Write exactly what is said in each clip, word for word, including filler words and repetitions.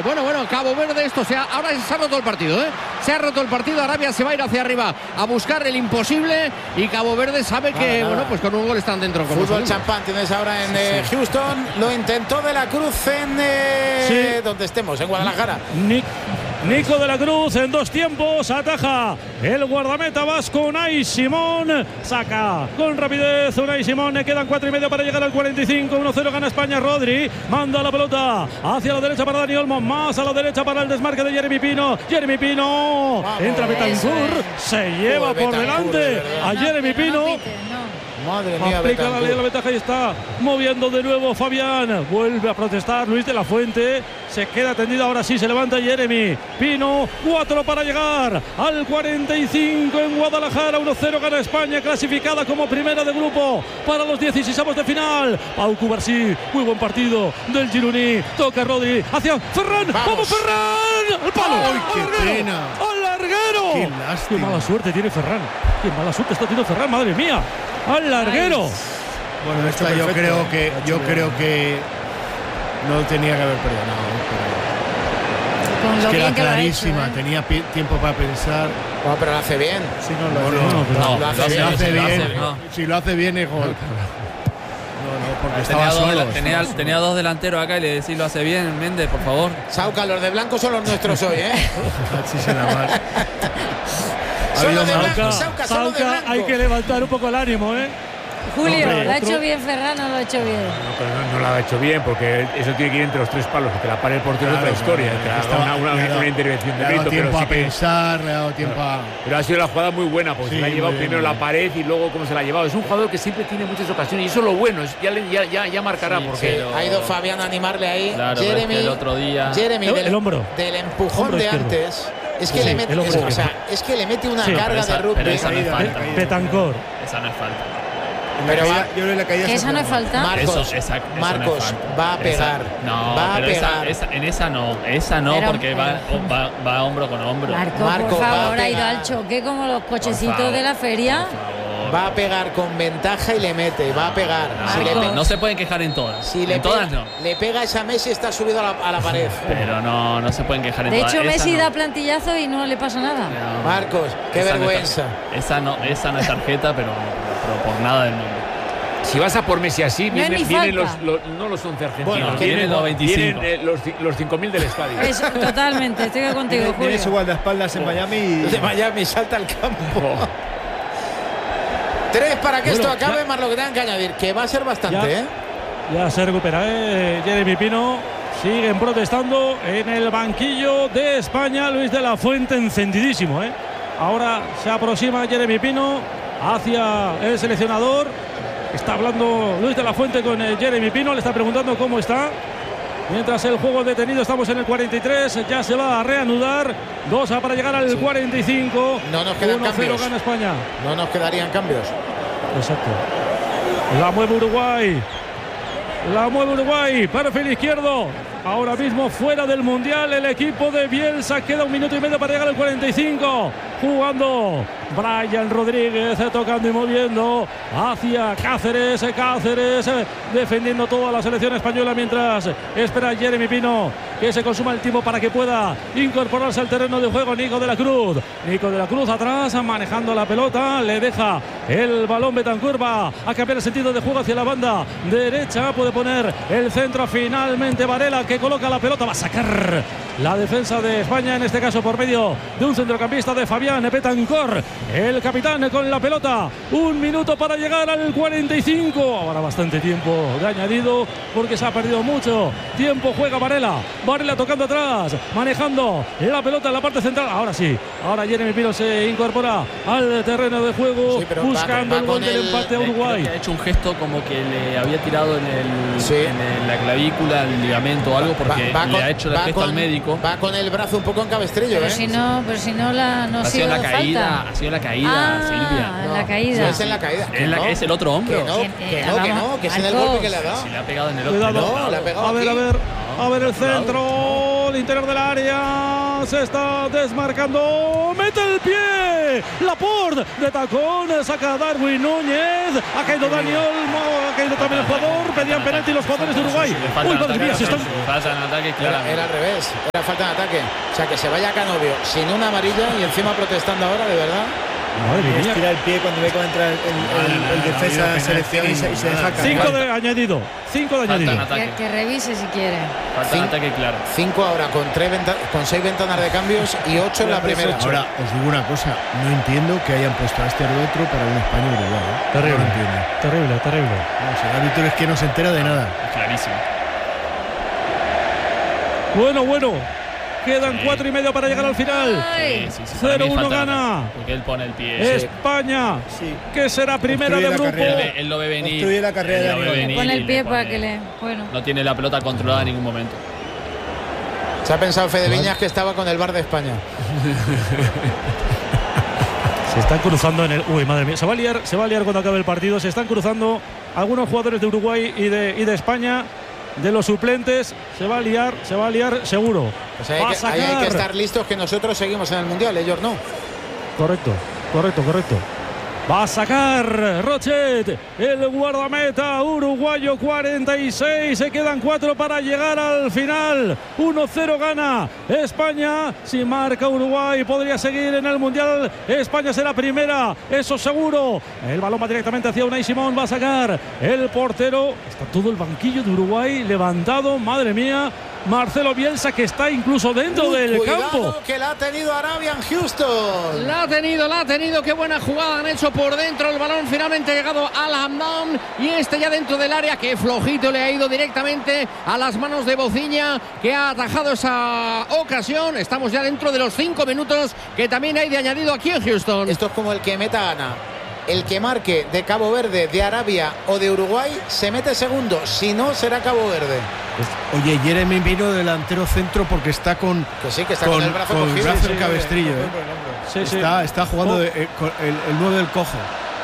Vale, bueno, bueno, Cabo Verde, esto se ha, ahora se ha roto el partido, ¿eh? Se ha roto el partido, Arabia se va a ir hacia arriba a buscar el imposible y Cabo Verde sabe que, nada, bueno, nada. pues con un gol están dentro. Fútbol champán tienes ahora en eh, sí. Houston, lo intentó De la Cruz en eh, sí. donde estemos, en Guadalajara. Nick. Nico de la Cruz en dos tiempos ataja el guardameta vasco Unai Simón, saca con rapidez Unai Simón, le quedan cuatro y medio para llegar al cuarenta y cinco. Uno cero gana España. Rodri manda la pelota hacia la derecha para Dani Olmo, más a la derecha para el desmarque de Jeremy Pino. Jeremy Pino, vamos, entra Betancourt, se lleva por delante de a Jeremy Pino. Madre mía, aplica la ley de la ventaja y está moviendo de nuevo Fabián. Vuelve a protestar Luis de la Fuente. Se queda tendido, ahora sí se levanta Jeremy Pino. Cuatro para llegar al cuarenta y cinco en Guadalajara. uno cero gana España, clasificada como primera de grupo para los dieciséis de final. Pau Cubarsí, muy buen partido del Gironí. Toca Rodri hacia Ferran. ¡Vamos, ¡Vamos Ferran! ¡Al palo! ¡Ay, qué pena! ¡Al larguero! ¡Qué lástima! ¡Qué mala suerte tiene Ferran! ¡Qué mala suerte está teniendo Ferran! ¡Madre mía! ¡Al larguero! Bueno, esta yo creo que yo creo que no tenía que haber perdonado. Con es lo que bien era que lo ha clarísima, hecho, ¿eh? tenía tiempo para pensar. No, pero lo hace bien. Si no lo, no, hace, no, no, no, no, lo hace, lo bien, hace si bien, lo hace bien, no. si lo hace bien es gol. No, no, porque tenía, estaba dos, solo. tenía, estaba tenía dos delanteros acá y le decís lo hace bien, Méndez, por favor. Sauca, los de blanco son los nuestros hoy, ¿eh? Sí, se la mal. Solo de Sauca, blanco, Sauca, solo de Sauca, blanco. hay que levantar un poco el ánimo, ¿eh? Julio, Hombre, ¿lo ha otro... hecho bien Ferran o lo ha hecho bien? No, pero no, no lo ha hecho bien, porque eso tiene que ir entre los tres palos, que te la pare el portero, Claro, otra historia, claro, que haga estaba- una, una, le ha dado- una intervención de Le ha dado mérito, pero tiempo sí a que- pensar, le ha dado tiempo a. Pero ha sido la jugada muy buena, porque Sí, se la ha muy llevado bien, primero muy la bien. pared y luego cómo se la ha llevado. Es un jugador que siempre tiene muchas ocasiones y eso es lo bueno, es- ya, le- ya, ya, ya marcará, Sí, porque pero- Ha ido Fabián a animarle ahí. Claro, Jeremy, pero es que el otro día- Jeremy El- del, el hombro. del empujón Hombro de izquierdo. antes. Es que Sí, le mete, el hombro es, o sea, izquierdo. es que le mete una Sí, carga pero esa- de rugby. pero esa no es falta. Betancourt. Esa no es falta. Pero va- yo creo que la caída ¿Que se esa no es fue. falta? Marcos, Eso, esa- eso no Marcos es falta. va a pegar. Esa- no, va a pero esa- pegar. esa- en esa no, esa no, Pero- porque va, va, va hombro con hombro. Marco, Marco, por va a favor, ha ido pegar. al choque como los cochecitos favor, de la feria. Por favor. Va a pegar con ventaja y le mete. Va a pegar. No, Si le, Marcos. pe- no se pueden quejar en todas. si le en todas pega, no. le pega esa Messi, está subido a la, a la pared. Pero no, no se pueden quejar en De todas. hecho, Esa Messi no. da plantillazo y no le pasa nada. No. Marcos, qué Esa no es vergüenza. tarjeta. esa, no, esa no es tarjeta, pero, pero por nada del mundo. si vas a por Messi así, No es vienen, ni vienen los, falta. los- no los once argentinos, Bueno, que vienen los veinticinco. vienen eh, los, los cinco mil del estadio. Eso, totalmente, estoy contigo, Tiene, tiene su Julio. guardaespaldas en Miami y. De Miami salta al campo. Tres para que Bueno, esto acabe, ya- más lo que tengan que añadir, que va a ser bastante, Ya. ¿eh? Ya se recupera, ¿eh? Jeremy Pino. Siguen protestando en el banquillo de España. Luis de la Fuente encendidísimo, ¿eh? Ahora se aproxima Jeremy Pino hacia el seleccionador. Está hablando Luis de la Fuente con eh, Jeremy Pino. Le está preguntando cómo está. Mientras el juego detenido, estamos en el cuarenta y tres. Ya se va a reanudar. Dos a para llegar al Sí. cuarenta y cinco. No nos quedan uno cero cambios. gana España. No nos quedarían cambios. Exacto. La mueve Uruguay. La mueve Uruguay. Perfil izquierdo. Ahora mismo fuera del Mundial el equipo de Bielsa. Queda un minuto y medio para llegar al cuarenta y cinco. Jugando Brian Rodríguez, tocando y moviendo hacia Cáceres. Cáceres eh, defendiendo toda la selección española mientras espera Jeremy Pino que se consuma el tiempo para que pueda incorporarse al terreno de juego. Nico de la Cruz. Nico de la Cruz atrás, manejando la pelota. Le deja el balón Betancourt. Va a cambiar el sentido de juego hacia la banda derecha. Puede poner el centro finalmente Varela, que coloca la pelota. Va a sacar la defensa de España, en este caso por medio de un centrocampista de Fabián Betancourt, el capitán con la pelota. Un minuto para llegar al cuarenta y cinco. Ahora bastante tiempo de añadido porque se ha perdido mucho tiempo. Juega Varela. Varela tocando atrás, manejando la pelota en la parte central. Ahora sí, ahora Jeremy Pino se incorpora al terreno de juego, Sí, pero buscando va- va el gol con del el- empate a Creo Uruguay. que ha hecho un gesto como que le había tirado en, el, Sí. en el- la clavícula, el ligamento o algo, porque Va- va le con- ha hecho el va gesto al con- médico. Va con el brazo un poco en cabestrillo, Pero ¿eh? si no, pero si no la no Ha ha sido sido la caída, falta. ha sido la caída, Ah, Silvia. en la No, caída. no es en la caída. Es, la- No, es el otro hombro. Que no, ¿Quién que era? no, que Vamos, no, que es en el Marcos. golpe que le ha dado. Si le ha pegado en el otro. Cuidado. No, le ha pegado A ver, a aquí. ver, a ver el centro, el interior del área. se está desmarcando, mete el pie, Laporte de tacón, saca a Darwin Núñez, ha caído Dani Olmo, ha caído también el jugador, pedían penalti los jugadores de Uruguay. Uy, madre mía, se están... Falta en ataque, Era, era al revés, era falta en ataque. O sea, que se vaya Canovio sin una amarilla y encima protestando ahora, de verdad. Madre mía. Estira el pie cuando ve cómo entra el, el, el, el defensa de selección y se, y se deja caer. Cinco de añadido, cinco de Falta en añadido. ataque. Que, que revise si quiere. Falta en ataque, claro. Cinco ahora con, tres venta con seis ventanas de cambios y ocho en la primera. Ahora, os digo una cosa, no entiendo que hayan puesto a este árbitro para un España-Uruguay. ¿eh? Terrible, No lo entiendo. terrible, terrible. No, si el árbitro es que no se entera de nada. Clarísimo. Bueno, bueno. Quedan sí. cuatro y medio para llegar al final. Ay. Sí, sí, sí, cero uno falta gana. Porque él pone el pie. España, Sí. que será primera Obstruye de la grupo. carrera. Él, él lo ve venir. Obstruye la carrera él de lo ve Dani Olmo. venir Pone y el pie le para pone- que le. Bueno. No tiene la pelota controlada en ningún momento. Se ha pensado Fede Viñas que estaba con el V A R de España. Se están cruzando en el. Uy, madre mía. Se va a liar, se va a liar cuando acabe el partido. Se están cruzando algunos jugadores de Uruguay y de, y de España. De los suplentes. Se va a liar, se va a liar seguro. O sea, hay, Va a que, ahí hay sacar. que estar listos que nosotros seguimos en el Mundial, ellos no. Correcto, correcto, correcto. Va a sacar Rochet, el guardameta uruguayo, cuarenta y seis. Se quedan cuatro para llegar al final. uno cero gana España. Si marca Uruguay, podría seguir en el Mundial. España será primera, eso seguro. El balón va directamente hacia Unai Simón. Va a sacar el portero. Está todo el banquillo de Uruguay levantado. Madre mía. Marcelo Bielsa, que está incluso dentro Uy, del cuidado, campo. Que la ha tenido Arabia en Houston. La ha tenido, la ha tenido. Qué buena jugada han hecho por dentro. El balón finalmente ha llegado al Hamdan. Y este ya dentro del área. Qué flojito le ha ido directamente a las manos de Bociña, que ha atajado esa ocasión. Estamos ya dentro de los cinco minutos que también hay de añadido aquí en Houston. Esto es como el que meta Ana. El que marque de Cabo Verde, de Arabia o de Uruguay se mete segundo. Si no, será Cabo Verde. Oye, Jeremy vino delantero centro porque está con, Que sí, que está con, el brazo cogido. brazo Sí, en sí, cabestrillo. sí. ¿eh? Sí, sí. Está, está jugando Oh. de, eh, con el, el nueve del cojo.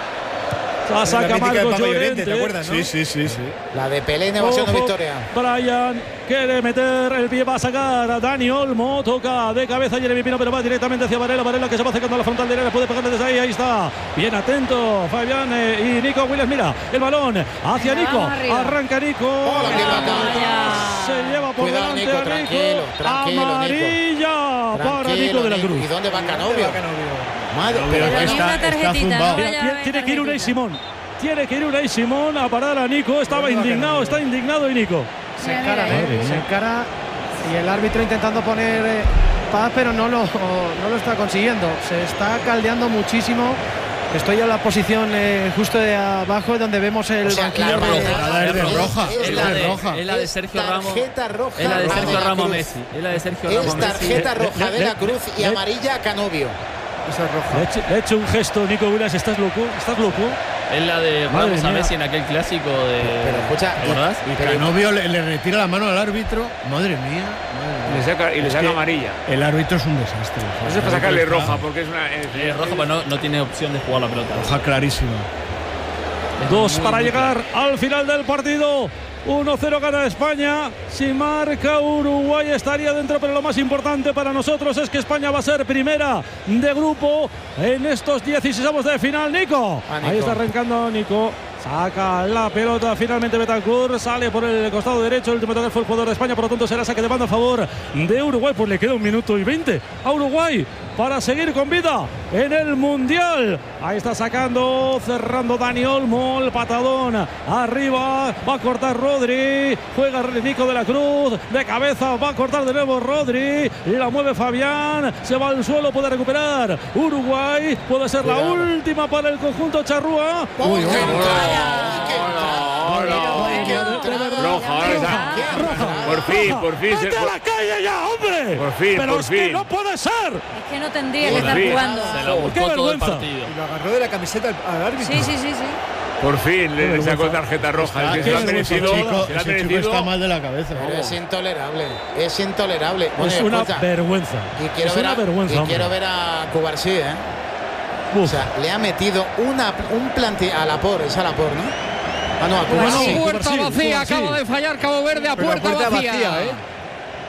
La saca Marcos Llorente. ¿te acuerdas, no? Sí, sí, sí, sí. La de Pelé en evasión de Ojo, Victoria. Brian quiere meter el pie, va a sacar a Dani Olmo, toca de cabeza Jeremy Pino, pero va directamente hacia Varela. Varela que se va acercando a la frontal de área, puede pegarle desde ahí, ahí está. Bien atento Fabián eh, y Nico Williams. Mira el balón hacia Venga, Nico. vamos arriba. Arranca Nico. Oh, la Ah, vaya. se lleva por Cuidado, delante Nico, a Nico. tranquilo, tranquilo, Nico. Amarilla para Tranquilo, Nico de la Nico. Cruz. ¿Y dónde va Canovio? Madre, Pero pero Pero ni bueno, está- una está tarjetita. zumbado. no vaya a Tiene, haber tiene que ir Unai tarjetita. Simón. Tiene que ir Unai Simón a parar a Nico. Estaba indignado, está indignado y Nico. Se Mira, encara, mira, ¿eh? mira. Se encara y el árbitro intentando poner eh, paz, pero no lo, no lo está consiguiendo. Se está caldeando muchísimo. Estoy en la posición eh, justo de abajo donde vemos el o sea, banquillo la de- roja, La verde roja. es Es la la de- de, roja. es la de Sergio Ramos. tarjeta roja Es la de a Sergio la Ramos Cruz. Messi. Es la de Sergio Es Ramos Messi. tarjeta roja de la Cruz y Le- amarilla a Canovio. Esa es roja. Le ha hecho, le ha hecho un gesto Nico Williams. ¿Estás loco? ¿Estás loco? Es la de Madre Ramos a mía. Messi en aquel clásico de. Pero escucha, ¿te acordás? Y Canovio le, le retira la mano al árbitro. Madre mía. Madre Y mía. le saca, y le Es saca que amarilla. El árbitro es un desastre. Eso es para sacarle roja, porque es una. es- Es rojo, pero no, no tiene opción de jugar la pelota. Roja clarísima. Es Dos muy, para muy llegar claro. al final del partido. uno cero gana España. Si marca Uruguay estaría dentro, pero lo más importante para nosotros es que España va a ser primera de grupo en estos dieciséis de final. Nico. Ah, Nico. Ahí está arrancando Nico. Saca la pelota finalmente Betancourt, sale por el costado derecho, el último toque fue el jugador de España, por lo tanto será saque de banda a favor de Uruguay, pues le queda un minuto y veinte a Uruguay para seguir con vida en el Mundial. Ahí está sacando, cerrando Dani Olmo, el patadón arriba, va a cortar Rodri, juega Nico de la Cruz, de cabeza va a cortar de nuevo Rodri, y la mueve Fabián, se va al suelo, puede recuperar Uruguay, puede ser Cuidado. la última para el conjunto charrúa. Uy, Uy, Roja, ahora está. Por fin, por fin. ¡Vete se- a la calle ya, hombre! Por fin, Pero por es que fin. no puede ser. Es que no tendría que Por estar fin. jugando. Se lo ¡Qué buscó todo el vergüenza! partido. Lo agarró de la camiseta al árbitro. Sí, sí, sí, sí. Por fin le, le vergüenza. sacó tarjeta roja. Ah, El que qué se lo ha vergüenza, merecido. chico. Se lo ha Ese chico merecido. está mal de la cabeza. Pero es intolerable, es intolerable. Bueno, Es y una escucha, vergüenza. y quiero Es ver una a, vergüenza, y hombre. quiero ver a Cubarsí, ¿eh? Uf. O sea, le ha metido una, un planti a Lapor, es a Lapor, ¿no? Ah, no, a Bueno, Cubarsí. sí, puerta Cubarsí, vacía, Cubarsí. acaba de fallar Cabo Verde a Pero puerta, puerta vacía. vacía, ¿eh?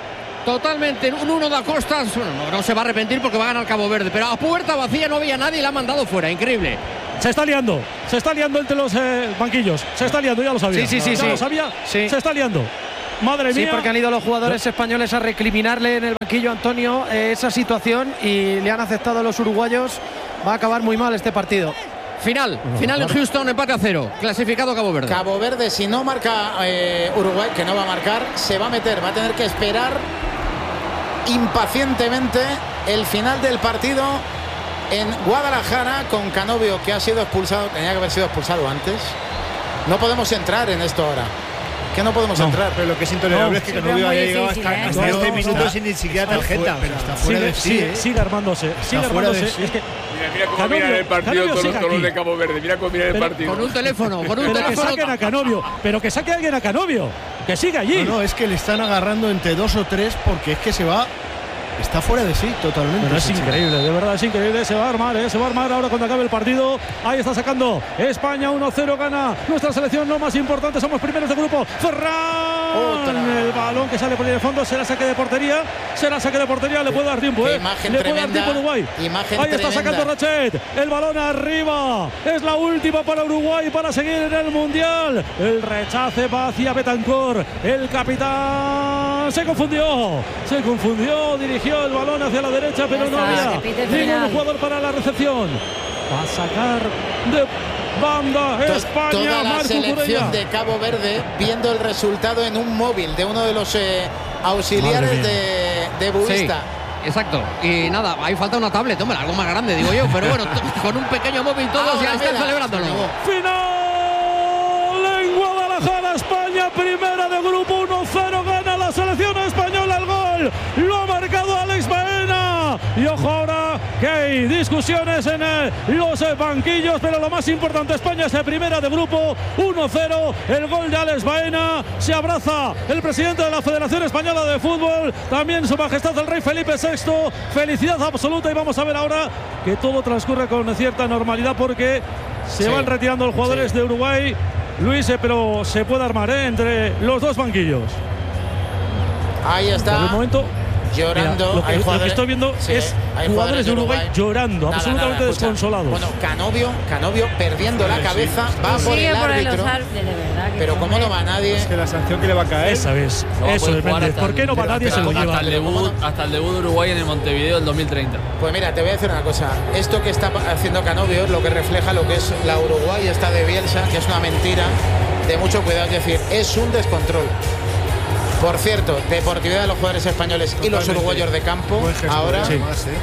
Totalmente, un uno da Costas, bueno, no, no se va a arrepentir porque va a ganar Cabo Verde, pero a puerta vacía no había nadie y la ha mandado fuera, increíble. Se está liando, se está liando entre los eh, banquillos, se está liando, ya lo sabía. Sí, sí, sí, ya sí. lo sabía, sí. Se está liando. Madre sí, mía. porque han ido los jugadores españoles a recriminarle en el banquillo a Antonio eh, esa situación y le han aceptado los uruguayos. Va a acabar muy mal este partido. Final, bueno, final claro. En Houston, empate a cero, clasificado Cabo Verde. Cabo Verde, si no marca eh, Uruguay, que no va a marcar, se va a meter, va a tener que esperar impacientemente el final del partido en Guadalajara con Canovio, que ha sido expulsado, tenía que haber sido expulsado antes. No podemos entrar en esto ahora. Que no podemos no, entrar. Pero lo que es intolerable no, es que Canovio haya llegado hasta, ¿eh? hasta no, este no, minuto no, sin ni siquiera tarjeta. Pero está fuera sigue, de sí. sigue, ¿eh? sigue armándose, sigue armándose. Sí. Es que mira, mira cómo Canovio, mira el partido todos los, todos los de Cabo Verde. Mira cómo mira el pero, partido. Con un teléfono, con un pero teléfono. Que saquen a Canovio, pero que saque a alguien a Canovio. Que siga allí. No, no, es que le están agarrando entre dos o tres porque es que se va. Está fuera de sí, totalmente. Pero es increíble, de verdad es increíble. Se va a armar, ¿eh? Se va a armar ahora cuando acabe el partido. Ahí está sacando España uno cero, gana nuestra selección, lo más importante. Somos primeros de grupo. Ferran. Otra. El balón que sale por ahí de fondo. Será saque de portería. Será saque de portería. Le puede dar tiempo, ¿eh? Imagen Le tremenda, puede dar tiempo a Uruguay. Imagen ahí está tremenda. sacando Rachet. El balón arriba. Es la última para Uruguay para seguir en el Mundial. El rechace va hacia Betancor. El capitán se confundió. Se confundió. Dirigió el balón hacia la derecha, pero ya no está, había ningún jugador para la recepción. Va a sacar de banda España. Toda la Marco selección Curella. de Cabo Verde viendo el resultado en un móvil de uno de los eh, auxiliares de, de Buista. Sí. Exacto, y nada, ahí falta una tablet, hombre, algo más grande, digo yo, pero bueno, con un pequeño móvil todos Ahora, ya están mira, celebrándolo. Final en Guadalajara, España, primera de grupo, uno cero, gana la selección española. El gol lo ha marcado Alex Baena. Y ojo ahora que hay discusiones en eh, los eh, banquillos, pero lo más importante, España es primera de grupo, uno cero, el gol de Alex Baena. Se abraza el presidente de la Federación Española de Fútbol, también su majestad el rey Felipe sexto. Felicidad absoluta, y vamos a ver ahora que todo transcurre con cierta normalidad porque se sí, van retirando los jugadores sí. de Uruguay, Luis, eh, pero se puede armar eh, entre los dos banquillos. Ahí está. Por el momento llorando. Mira, lo, que, lo que estoy viendo sí, es jugadores, jugadores de Uruguay, Uruguay llorando, nada, absolutamente nada, desconsolados. Bueno, Canovio, Canovio perdiendo sí, la cabeza, sí, va sí, por el árbitro. Por de verdad, pero como no va nadie. Es que la sanción que le va a caer. Esa vez. No, eso es Méndez. ¿Por qué no va nadie? Se lo lleva. Hasta el, debut, hasta el debut de Uruguay en el Montevideo del dos mil treinta. Pues mira, te voy a decir una cosa. Esto que está haciendo Canovio es lo que refleja lo que es la Uruguay esta de Bielsa, que es una mentira de mucho cuidado. Es decir, es un descontrol. Por cierto, deportividad de los jugadores españoles y los uruguayos de campo. Ahora sí. Más, ¿eh?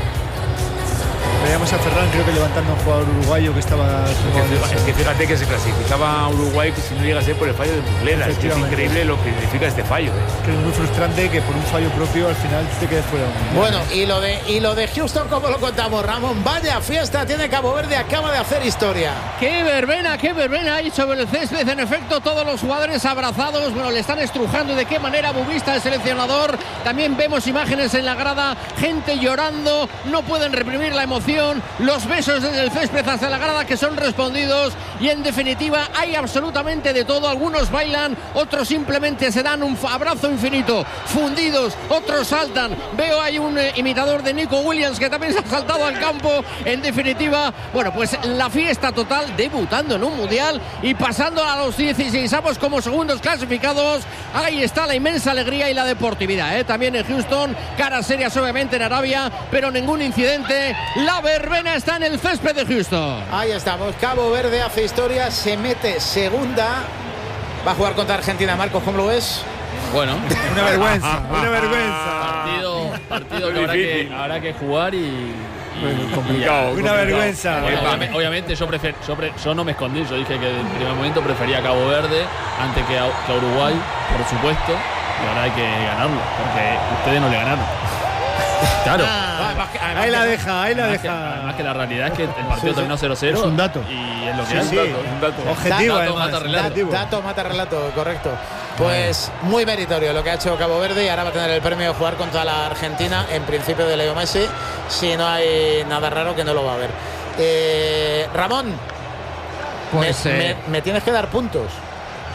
Veíamos a Ferran, creo que levantando a un jugador uruguayo que estaba. Es que, es que fíjate que se clasificaba a Uruguay que si no llega a ser por el fallo de Muslera. Es que es increíble lo que significa este fallo. ¿eh? Que es muy frustrante que por un fallo propio al final te quedes fuera. Bueno, y lo de y lo de Houston, ¿cómo lo contamos, Ramón? Vaya fiesta tiene Cabo Verde, acaba de hacer historia. Qué verbena, qué verbena hay sobre el césped. En efecto, todos los jugadores abrazados, bueno, le están estrujando y de qué manera Bubista, el seleccionador. También vemos imágenes en la grada, gente llorando, no pueden reprimir la emoción. Los besos desde el césped hasta la grada que son respondidos, y en definitiva hay absolutamente de todo. Algunos bailan, otros simplemente se dan un abrazo infinito, fundidos, otros saltan. Veo hay un eh, imitador de Nico Williams que también se ha saltado al campo. En definitiva, bueno, pues la fiesta total, debutando en un mundial y pasando a los dieciseisavos como segundos clasificados. Ahí está la inmensa alegría y la deportividad, ¿eh? También en Houston, caras serias obviamente en Arabia, pero ningún incidente. La verbena está en el césped de Houston. Ahí estamos, Cabo Verde hace historia, se mete segunda, va a jugar contra Argentina. Marcos, ¿cómo lo ves? Bueno, una vergüenza, una vergüenza. Partido, partido que habrá, que habrá que jugar y, y, bueno, complicado, y una complicado. vergüenza. Bueno, obviamente, obviamente yo, prefer, yo, pre, yo no me escondí, yo dije que en primer momento prefería a Cabo Verde antes que a, que a Uruguay, por supuesto, y ahora hay que ganarlo, porque ustedes no le ganaron. Claro. Ah, ahí la deja, ahí la además deja. Que, además que la realidad es que el partido sí, sí. terminó cero cero. Es un dato. Y es lo que sí, es. Sí. Un dato, un dato. Objetivo, dato, además, mata relato. Dato mata relato, correcto. Pues muy meritorio lo que ha hecho Cabo Verde, y ahora va a tener el premio de jugar contra la Argentina, en principio de Leo Messi. Si no hay nada raro, que no lo va a ver. Eh, Ramón, pues me, eh... me, me tienes que dar puntos.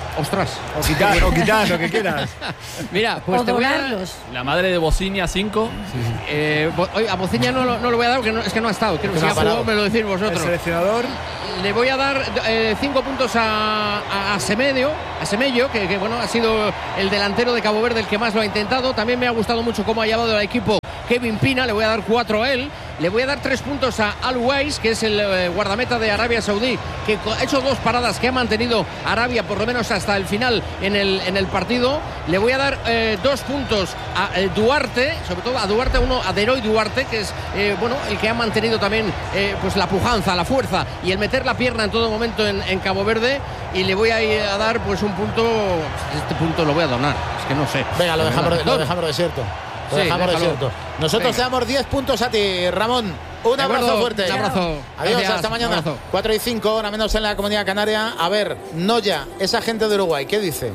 Ostras. O quitar, o quitar, lo que quieras. Mira, pues o te voy a dar, donarlos. La madre de Bociña, cinco. eh, bo- oye, a Bociña no, lo- no lo voy a dar porque no- es que no ha estado. Creo que Que si no ha ha parado. jugado me lo decís El vosotros. seleccionador. Le voy a dar eh, cinco puntos a, a, a Semedo, a Semello, que, que bueno, ha sido el delantero de Cabo Verde el que más lo ha intentado. También me ha gustado mucho cómo ha llevado al equipo Kevin Pina, le voy a dar cuatro a él. Le voy a dar tres puntos a Al Weiss, que es el eh, guardameta de Arabia Saudí, que ha hecho dos paradas que ha mantenido Arabia por lo menos hasta el final en el, en el partido. Le voy a dar eh, dos puntos a eh, Duarte, sobre todo a Duarte, uno a Deroy Duarte, que es eh, bueno, el que ha mantenido también eh, pues la pujanza, la fuerza y el meter la pierna en todo momento en, en Cabo Verde. Y le voy a, ir a dar pues un punto, este punto lo voy a donar, es que no sé. Venga, lo De dejamos, verdad. lo dejamos desierto. Lo Sí, dejamos déjalo. desierto. Nosotros Venga. te damos diez puntos a ti, Ramón. Un De abrazo acuerdo, fuerte. un abrazo. Adiós, Gracias, hasta un mañana. abrazo. cuatro y cinco, hora menos en la Comunidad Canaria. A ver, Noya, esa gente de Uruguay, ¿qué dice?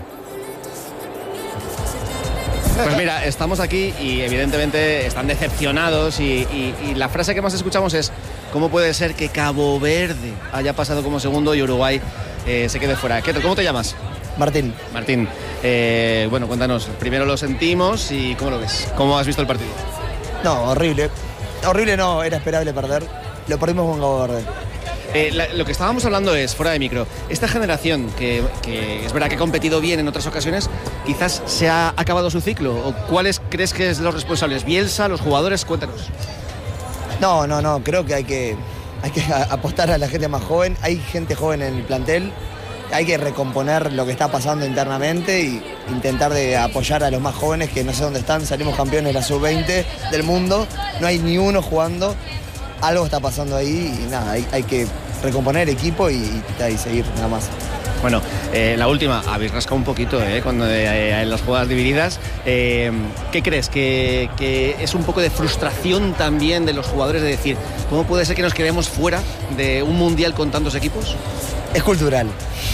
Pues mira, estamos aquí y evidentemente están decepcionados y, y- y la frase que más escuchamos es ¿cómo puede ser que Cabo Verde haya pasado como segundo y Uruguay eh, se quede fuera? ¿Qué tal? ¿Cómo te llamas? Martín. Martín, eh, bueno, cuéntanos, primero lo sentimos y ¿cómo lo ves? ¿Cómo has visto el partido? No, horrible. Horrible no, era esperable perder. Lo perdimos con Cabo Verde. Eh, la- lo que estábamos hablando es, fuera de micro, esta generación que, que es verdad que ha competido bien en otras ocasiones, quizás se ha acabado su ciclo. ¿O cuáles crees que es los responsables? ¿Bielsa, los jugadores? Cuéntanos. No, no, no, creo que hay que, hay que a- apostar a la gente más joven. Hay gente joven en el plantel. Hay que recomponer lo que está pasando internamente y intentar de apoyar a los más jóvenes que no sé dónde están. Salimos campeones de la sub veinte del mundo. No hay ni uno jugando. Algo está pasando ahí y nada, hay, hay que recomponer el equipo y, y, y seguir nada más. Bueno, eh, la última, habéis rascado un poquito eh, cuando, eh, en las jugadas divididas. Eh, ¿Qué crees? ¿Que, ¿Que es un poco de frustración también de los jugadores de decir, ¿cómo puede ser que nos quedemos fuera de un mundial con tantos equipos? Es cultural.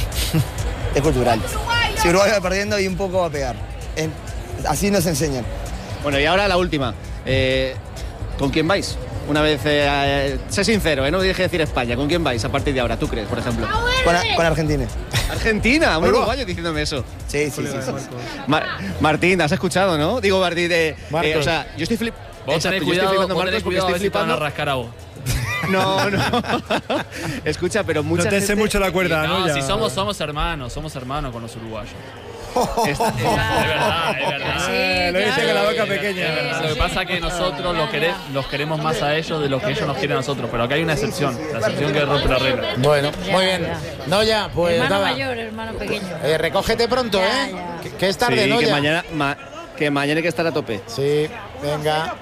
Es cultural. Si Uruguay va perdiendo y un poco va a pegar. Es- así nos enseñan. Bueno, y ahora la última. Eh, ¿Con quién vais? Una vez, eh, eh, sé sincero, eh, no deje de decir España. ¿Con quién vais a partir de ahora? ¿Tú crees, por ejemplo? Con, a- con Argentina. Argentina, un Ahí va. uruguayo diciéndome eso. Sí, sí, sí. sí. Mar- Martín, ¿has escuchado, no? Digo, Martín, de, eh, Marcos. o sea, yo estoy flip. Vos Exacto, tenés yo estoy cuidado, flipando, vos Marcos, tenés porque cuidado a estoy ver si te van a flipando. rascar a vos. No, no. Escucha, pero mucha No te sé gente... mucho la cuerda, ¿no? No, Ya. si somos, somos hermanos, somos hermanos con los uruguayos. Está- Es verdad, es verdad. Sí, lo dice claro. con la boca Es pequeña. verdad. Lo que pasa es que nosotros los, quere- los queremos más a ellos de lo que ellos nos quieren a nosotros. Pero acá hay una excepción, la excepción que rompe la regla. Bueno, Ya, muy bien. ya. Noya, pues hermano nada. mayor, hermano pequeño. Eh, recógete pronto, Ya, ¿eh? ya. Que, que es tarde, Sí, Noya. que mañana, ma- que mañana hay que estar a tope. Sí, venga.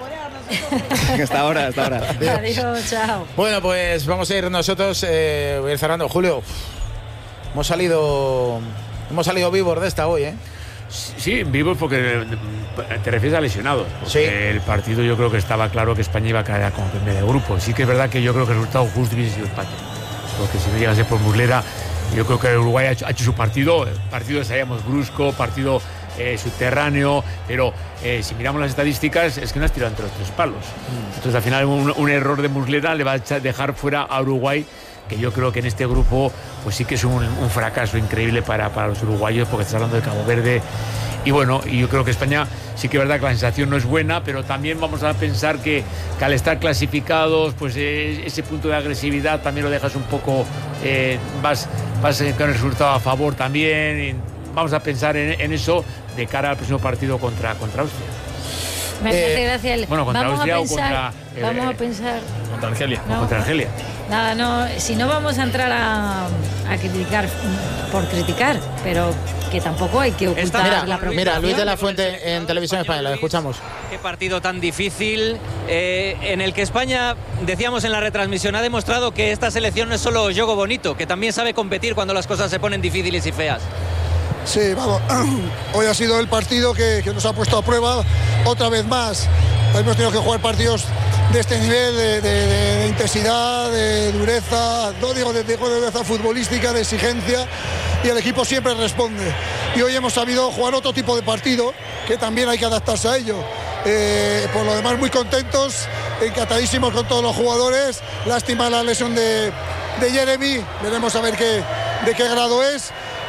Hasta ahora, hasta ahora. Adiós, chao. Bueno, pues vamos a ir nosotros, eh, voy a ir cerrando. Julio, hemos salido hemos salido vivos de esta hoy, ¿eh? Sí, vivos porque te refieres a lesionados. Sí. El partido yo creo que estaba claro que España iba a caer como primera de grupo. Sí que es verdad que yo creo que el resultado justo hubiese sido empate. Porque si no llegase por Muslera, yo creo que Uruguay ha hecho, ha hecho su partido. Partido, sabíamos, brusco, partido eh, subterráneo, pero eh, si miramos las estadísticas es que no has tirado entre los tres palos. Entonces al final un, un error de Muslera le va a echar- dejar fuera a Uruguay, que yo creo que en este grupo pues sí que es un, un fracaso increíble para, para los uruguayos, porque estás hablando de Cabo Verde. Y bueno, y yo creo que España sí que es verdad que la sensación no es buena, pero también vamos a pensar que, que al estar clasificados, pues eh, ese punto de agresividad también lo dejas un poco, eh, vas, vas eh, con el resultado a favor también. Y vamos a pensar en, en eso de cara al próximo partido contra, contra Austria. Me Eh, hace gracia el. bueno, contra vamos Austria a o pensar, contra, eh, vamos a pensar. Contra Argelia. No. Contra Argelia. Nada, no, si no vamos a entrar a, a criticar por criticar, pero que tampoco hay que ocultar Mira, la preocupación. mira, Luis de la Fuente en Televisión Española, escuchamos. Qué partido tan difícil, eh, en el que España, decíamos en la retransmisión, ha demostrado que esta selección no es solo juego bonito, que también sabe competir cuando las cosas se ponen difíciles y feas. Sí, vamos, hoy ha sido el partido que, que nos ha puesto a prueba otra vez más. Hemos tenido que jugar partidos de este nivel, de, de- de- de intensidad, de dureza, no digo de, de dureza futbolística, de exigencia, y el equipo siempre responde. Y hoy hemos sabido jugar otro tipo de partido, que también hay que adaptarse a ello. Eh, por lo demás, muy contentos, encantadísimos con todos los jugadores. Lástima la lesión de, de Jeremy, veremos a ver qué, de qué grado es.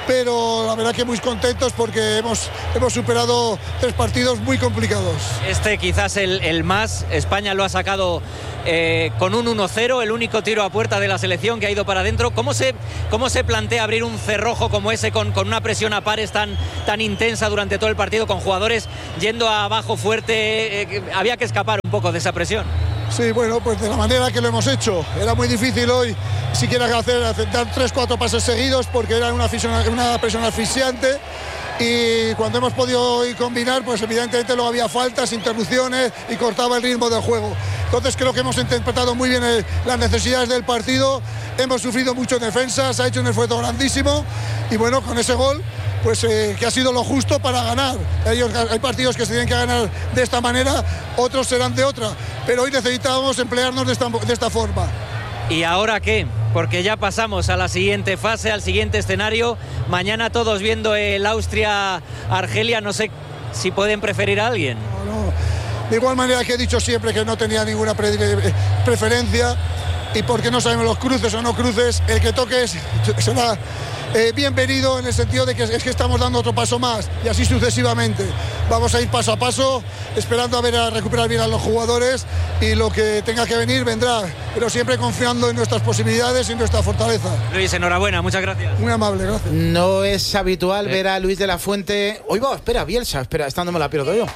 pero la verdad que muy contentos porque hemos, hemos superado tres partidos muy complicados. Este quizás el, el más, España lo ha sacado eh, con un uno cero, el único tiro a puerta de la selección que ha ido para adentro. ¿Cómo se, cómo se plantea abrir un cerrojo como ese con, con una presión a pares tan, tan intensa durante todo el partido, con jugadores yendo abajo fuerte? Eh, había que escapar un poco de esa presión. Sí, bueno, pues de la manera que lo hemos hecho. Era muy difícil hoy siquiera hacer, dar tres, cuatro pases seguidos porque era una, una presión asfixiante. Y cuando hemos podido hoy combinar, pues evidentemente luego había faltas, interrupciones y cortaba el ritmo del juego. Entonces creo que hemos interpretado muy bien el, las necesidades del partido. Hemos sufrido mucho en defensa, se ha hecho un esfuerzo grandísimo. Y bueno, con ese gol, pues eh, que ha sido lo justo para ganar. Ellos, hay partidos que se tienen que ganar de esta manera, otros serán de otra. Pero hoy necesitábamos emplearnos de esta, de esta forma. ¿Y ahora qué? Porque ya pasamos a la siguiente fase, al siguiente escenario. Mañana todos viendo el Austria-Argelia. No sé si pueden preferir a alguien. No, no. De igual manera que he dicho siempre que no tenía ninguna pre preferencia. Y porque no sabemos los cruces o no cruces, el que toque será eh, bienvenido, en el sentido de que es que estamos dando otro paso más y así sucesivamente. Vamos a ir paso a paso, esperando a ver a recuperar bien a los jugadores, y lo que tenga que venir vendrá, pero siempre confiando en nuestras posibilidades y en nuestra fortaleza. Luis, enhorabuena, muchas gracias. Muy amable, gracias. No es habitual eh. ver a Luis de la Fuente. Oiga, espera, Bielsa, espera, esta no me la pierdo yo.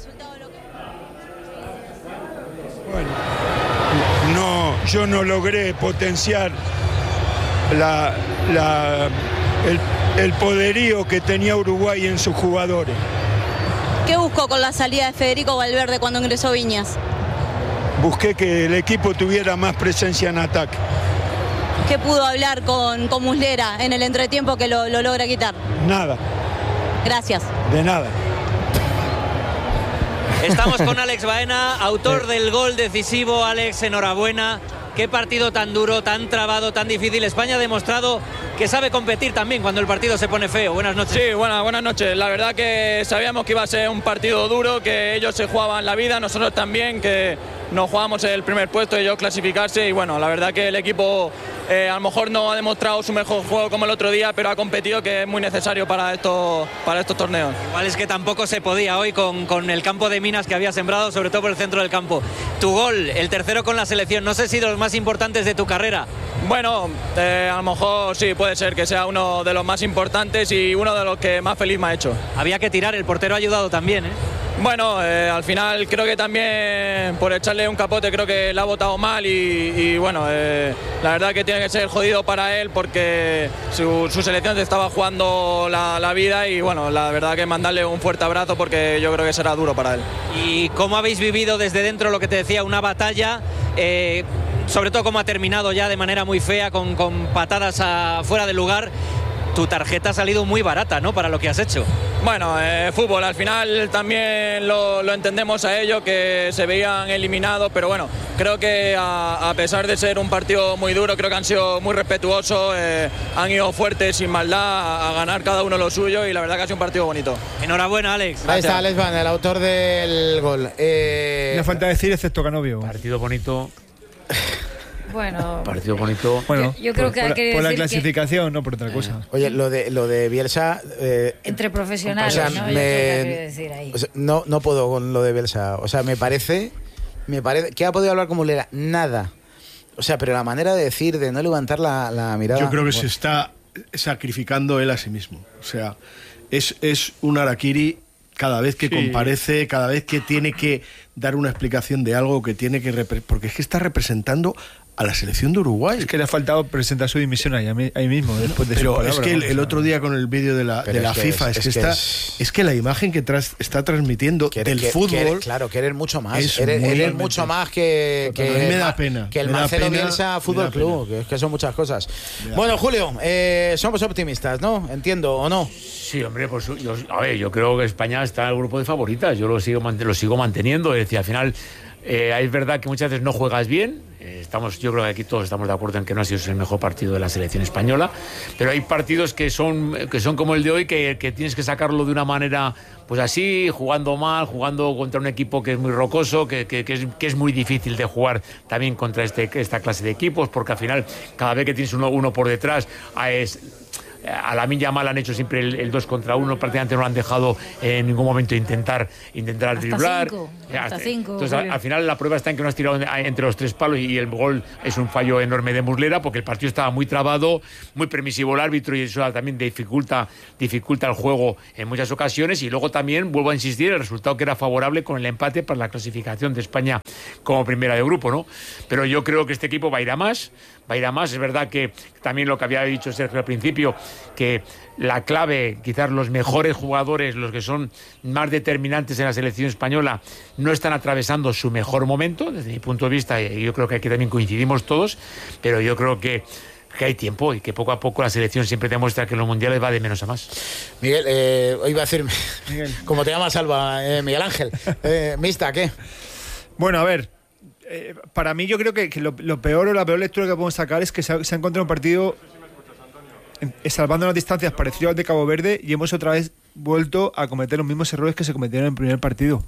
Bueno, no, yo no logré potenciar la, la, el, el poderío que tenía Uruguay en sus jugadores. ¿Qué buscó con la salida de Federico Valverde cuando ingresó Viñas? Busqué que el equipo tuviera más presencia en ataque. ¿Qué pudo hablar con, con Muslera en el entretiempo que lo, lo logra quitar? Nada. Gracias. De nada. Estamos con Alex Baena, autor del gol decisivo. Alex, enhorabuena. Qué partido tan duro, tan trabado, tan difícil. España ha demostrado que sabe competir también cuando el partido se pone feo. Buenas noches. Sí, buenas, buenas noches. La verdad que sabíamos que iba a ser un partido duro, que ellos se jugaban la vida, nosotros también, que nos jugábamos el primer puesto, ellos clasificarse. Y bueno, la verdad que el equipo eh, a lo mejor no ha demostrado su mejor juego como el otro día, pero ha competido, que es muy necesario para estos, para estos torneos. Igual es que tampoco se podía hoy con, con el campo de minas que había sembrado, sobre todo por el centro del campo. Tu gol, el tercero con la selección, no sé si de los más importantes de tu carrera. Bueno, eh, a lo mejor sí, puede ser que sea uno de los más importantes y uno de los que más feliz me ha hecho. Había que tirar, el portero ha ayudado también, ¿eh? Bueno, eh, al final creo que también por echarle un capote creo que la ha botado mal y, y bueno, eh, la verdad que tiene que ser jodido para él porque su, su selección se estaba jugando la, la vida y bueno, la verdad que mandarle un fuerte abrazo porque yo creo que será duro para él. ¿Y cómo habéis vivido desde dentro lo que te decía, una batalla? Eh, sobre todo cómo ha terminado ya de manera muy fea, con, con patadas a, fuera de lugar. Tu tarjeta ha salido muy barata, ¿no?, para lo que has hecho. Bueno, eh, fútbol, al final también lo, lo entendemos a ellos, que se veían eliminados, pero bueno, creo que a, a pesar de ser un partido muy duro, creo que han sido muy respetuosos, eh, han ido fuertes, sin maldad, a, a ganar cada uno lo suyo y la verdad que ha sido un partido bonito. Enhorabuena, Alex. Ahí está Alex Van, el autor del gol. Eh... Me falta decir excepto Canovio. Partido bonito. Bueno, partido bonito. Bueno, yo, yo creo por, que hay por, que por la decir clasificación, que, no por otra cosa. Oye, lo de lo de Bielsa. Eh, entre profesionales, o sea, ¿no? Me, yo creo que hay que decir ahí. O sea, no, no puedo con lo de Bielsa. O sea, me parece, me parece que ha podido hablar como Muslera. Nada. O sea, pero la manera de decir, de no levantar la, la mirada. Yo creo que bueno. se está sacrificando él a sí mismo. O sea, es, es un harakiri cada vez que sí. comparece, cada vez que tiene que dar una explicación de algo, que tiene que... Porque es que está representando a la selección de Uruguay. Es que le ha faltado presentar su dimisión ahí, ahí mismo, después de Pero su palabra, es que el, ¿no? el otro día con el vídeo de la, de la es FIFA, es, es, que es, que está, es... es que la imagen que tras, está transmitiendo quiere, del quiere, fútbol... Quiere, claro, querer mucho más. Es eres, muy eres mucho más que... que a mí me da pena. Que el Marcelo Bielsa Fútbol Club, que, que son muchas cosas. Bueno, Julio, eh, somos optimistas, ¿no? Entiendo, ¿o no? Sí, hombre, pues yo, a ver, yo creo que España está en el grupo de favoritas. Yo lo sigo, lo sigo manteniendo. Es decir, al final... Eh, es verdad que muchas veces no juegas bien, eh, estamos, yo creo que aquí todos estamos de acuerdo en que no ha sido el mejor partido de la selección española, pero hay partidos que son, que son como el de hoy, que, que tienes que sacarlo de una manera pues así, jugando mal, jugando contra un equipo que es muy rocoso, que, que, que, es, que es muy difícil de jugar también contra este, esta clase de equipos, porque al final cada vez que tienes uno, uno por detrás es... a Lamine Yamal han hecho siempre el, el dos contra uno, prácticamente no lo han dejado en ningún momento intentar, intentar Hasta driblar. cinco, Hasta, hasta cinco, entonces, al, al final la prueba está en que no has tirado entre los tres palos y el gol es un fallo enorme de Muslera, porque el partido estaba muy trabado, muy permisivo el árbitro, y eso también dificulta, dificulta el juego en muchas ocasiones. Y luego también, vuelvo a insistir, el resultado que era favorable con el empate para la clasificación de España como primera de grupo, ¿no? Pero yo creo que este equipo va a ir a más, va a ir a más. Es verdad que también lo que había dicho Sergio al principio, que la clave, quizás los mejores jugadores, los que son más determinantes en la selección española, no están atravesando su mejor momento, desde mi punto de vista, y yo creo que aquí también coincidimos todos, pero yo creo que que hay tiempo y que poco a poco la selección siempre demuestra que en los mundiales va de menos a más. Miguel, eh, hoy iba a decir, Miguel, como te llamas, Alba, eh, Miguel Ángel, eh, Mista, ¿qué? Bueno, a ver, eh, para mí yo creo que, que lo, lo peor o la peor lectura que podemos sacar es que se ha, se ha encontrado un partido eh, salvando las distancias parecido al de Cabo Verde, y hemos otra vez vuelto a cometer los mismos errores que se cometieron en el primer partido.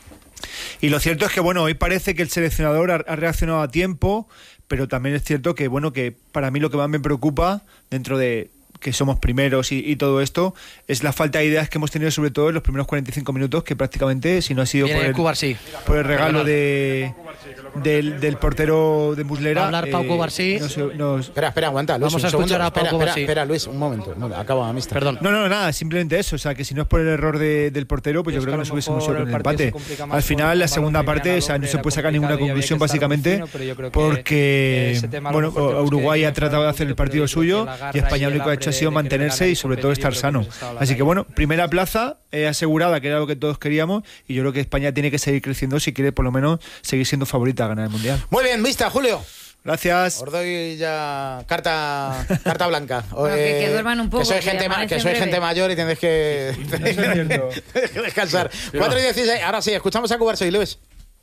Y lo cierto es que, bueno, hoy parece que el seleccionador ha, ha reaccionado a tiempo, pero también es cierto que, bueno, que para mí lo que más me preocupa, dentro de que somos primeros y, y todo esto, es la falta de ideas que hemos tenido, sobre todo en los primeros cuarenta y cinco minutos, que prácticamente, si no ha sido por el, Cubarsí. por el regalo de, del, del portero de Muslera. Va a hablar Pau Cubarsí. Nos, nos... Espera, espera, aguanta, Luis. Vamos a escuchar a Pau espera, Cubarsí. Espera, espera, Luis, un momento. No, acaba, Mista. Perdón. No, no, nada, simplemente eso. O sea, que si no es por el error de, del portero, pues yo creo que nos hubiésemos ido con el empate. Al final, la segunda parte, o sea, no se puede sacar ninguna conclusión, básicamente, porque, bueno, Uruguay ha tratado de hacer el partido suyo y España lo único que ha hecho ha sido mantenerse y sobre todo estar sano. Así que bueno, primera plaza eh, asegurada, que era lo que todos queríamos, y yo creo que España tiene que seguir creciendo si quiere por lo menos seguir siendo favorita a ganar el Mundial. Muy bien, Mista, Julio. Gracias. Os doy ya carta carta blanca. Bueno, que, que duerman un poco. Que soy, gente, ma que soy gente mayor y tenéis que, que descansar. cuatro y dieciséis. Ahora sí, escuchamos a Cubarsí, Luis.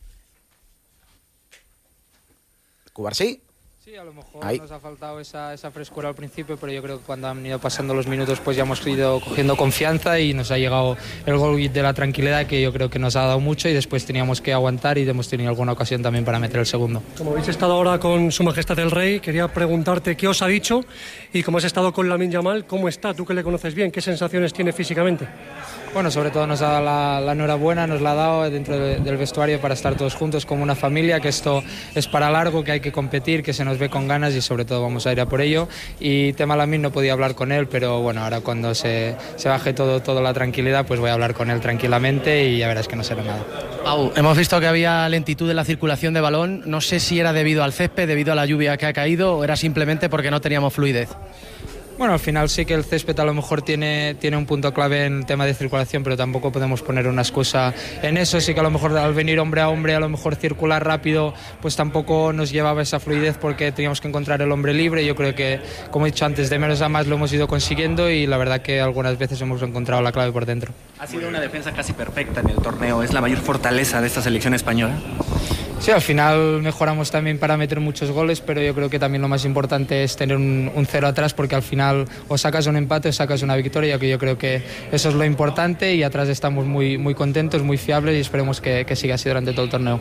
Cubarsí. Sí, a lo mejor Ahí. nos ha faltado esa, esa frescura al principio, pero yo creo que cuando han ido pasando los minutos pues ya hemos ido cogiendo confianza y nos ha llegado el gol de la tranquilidad, que yo creo que nos ha dado mucho, y después teníamos que aguantar y hemos tenido alguna ocasión también para meter el segundo. Como habéis estado ahora con Su Majestad el Rey, quería preguntarte qué os ha dicho, y como has estado con Lamine Yamal, ¿cómo está? Tú que le conoces bien, ¿qué sensaciones tiene físicamente? Bueno, sobre todo nos ha dado la, la enhorabuena, nos la ha dado dentro de, del vestuario para estar todos juntos como una familia, que esto es para largo, que hay que competir, que se nos ve con ganas y sobre todo vamos a ir a por ello. Y tema Lamine no podía hablar con él, pero bueno, ahora cuando se, se baje todo, toda la tranquilidad, pues voy a hablar con él tranquilamente y ya verás que no será nada. Pau, hemos visto que había lentitud en la circulación de balón, no sé si era debido al césped, debido a la lluvia que ha caído, o era simplemente porque no teníamos fluidez. Bueno, al final sí que el césped a lo mejor tiene, tiene un punto clave en el tema de circulación, pero tampoco podemos poner una excusa en eso. Sí que a lo mejor al venir hombre a hombre, a lo mejor circular rápido, pues tampoco nos llevaba esa fluidez porque teníamos que encontrar el hombre libre. Yo creo que, como he dicho antes, de menos a más lo hemos ido consiguiendo y la verdad que algunas veces hemos encontrado la clave por dentro. Ha sido una defensa casi perfecta en el torneo. ¿Es la mayor fortaleza de esta selección española? Sí, al final mejoramos también para meter muchos goles, pero yo creo que también lo más importante es tener un, un cero atrás, porque al final o sacas un empate o sacas una victoria, que yo creo que eso es lo importante, y atrás estamos muy, muy contentos, muy fiables, y esperemos que, que siga así durante todo el torneo.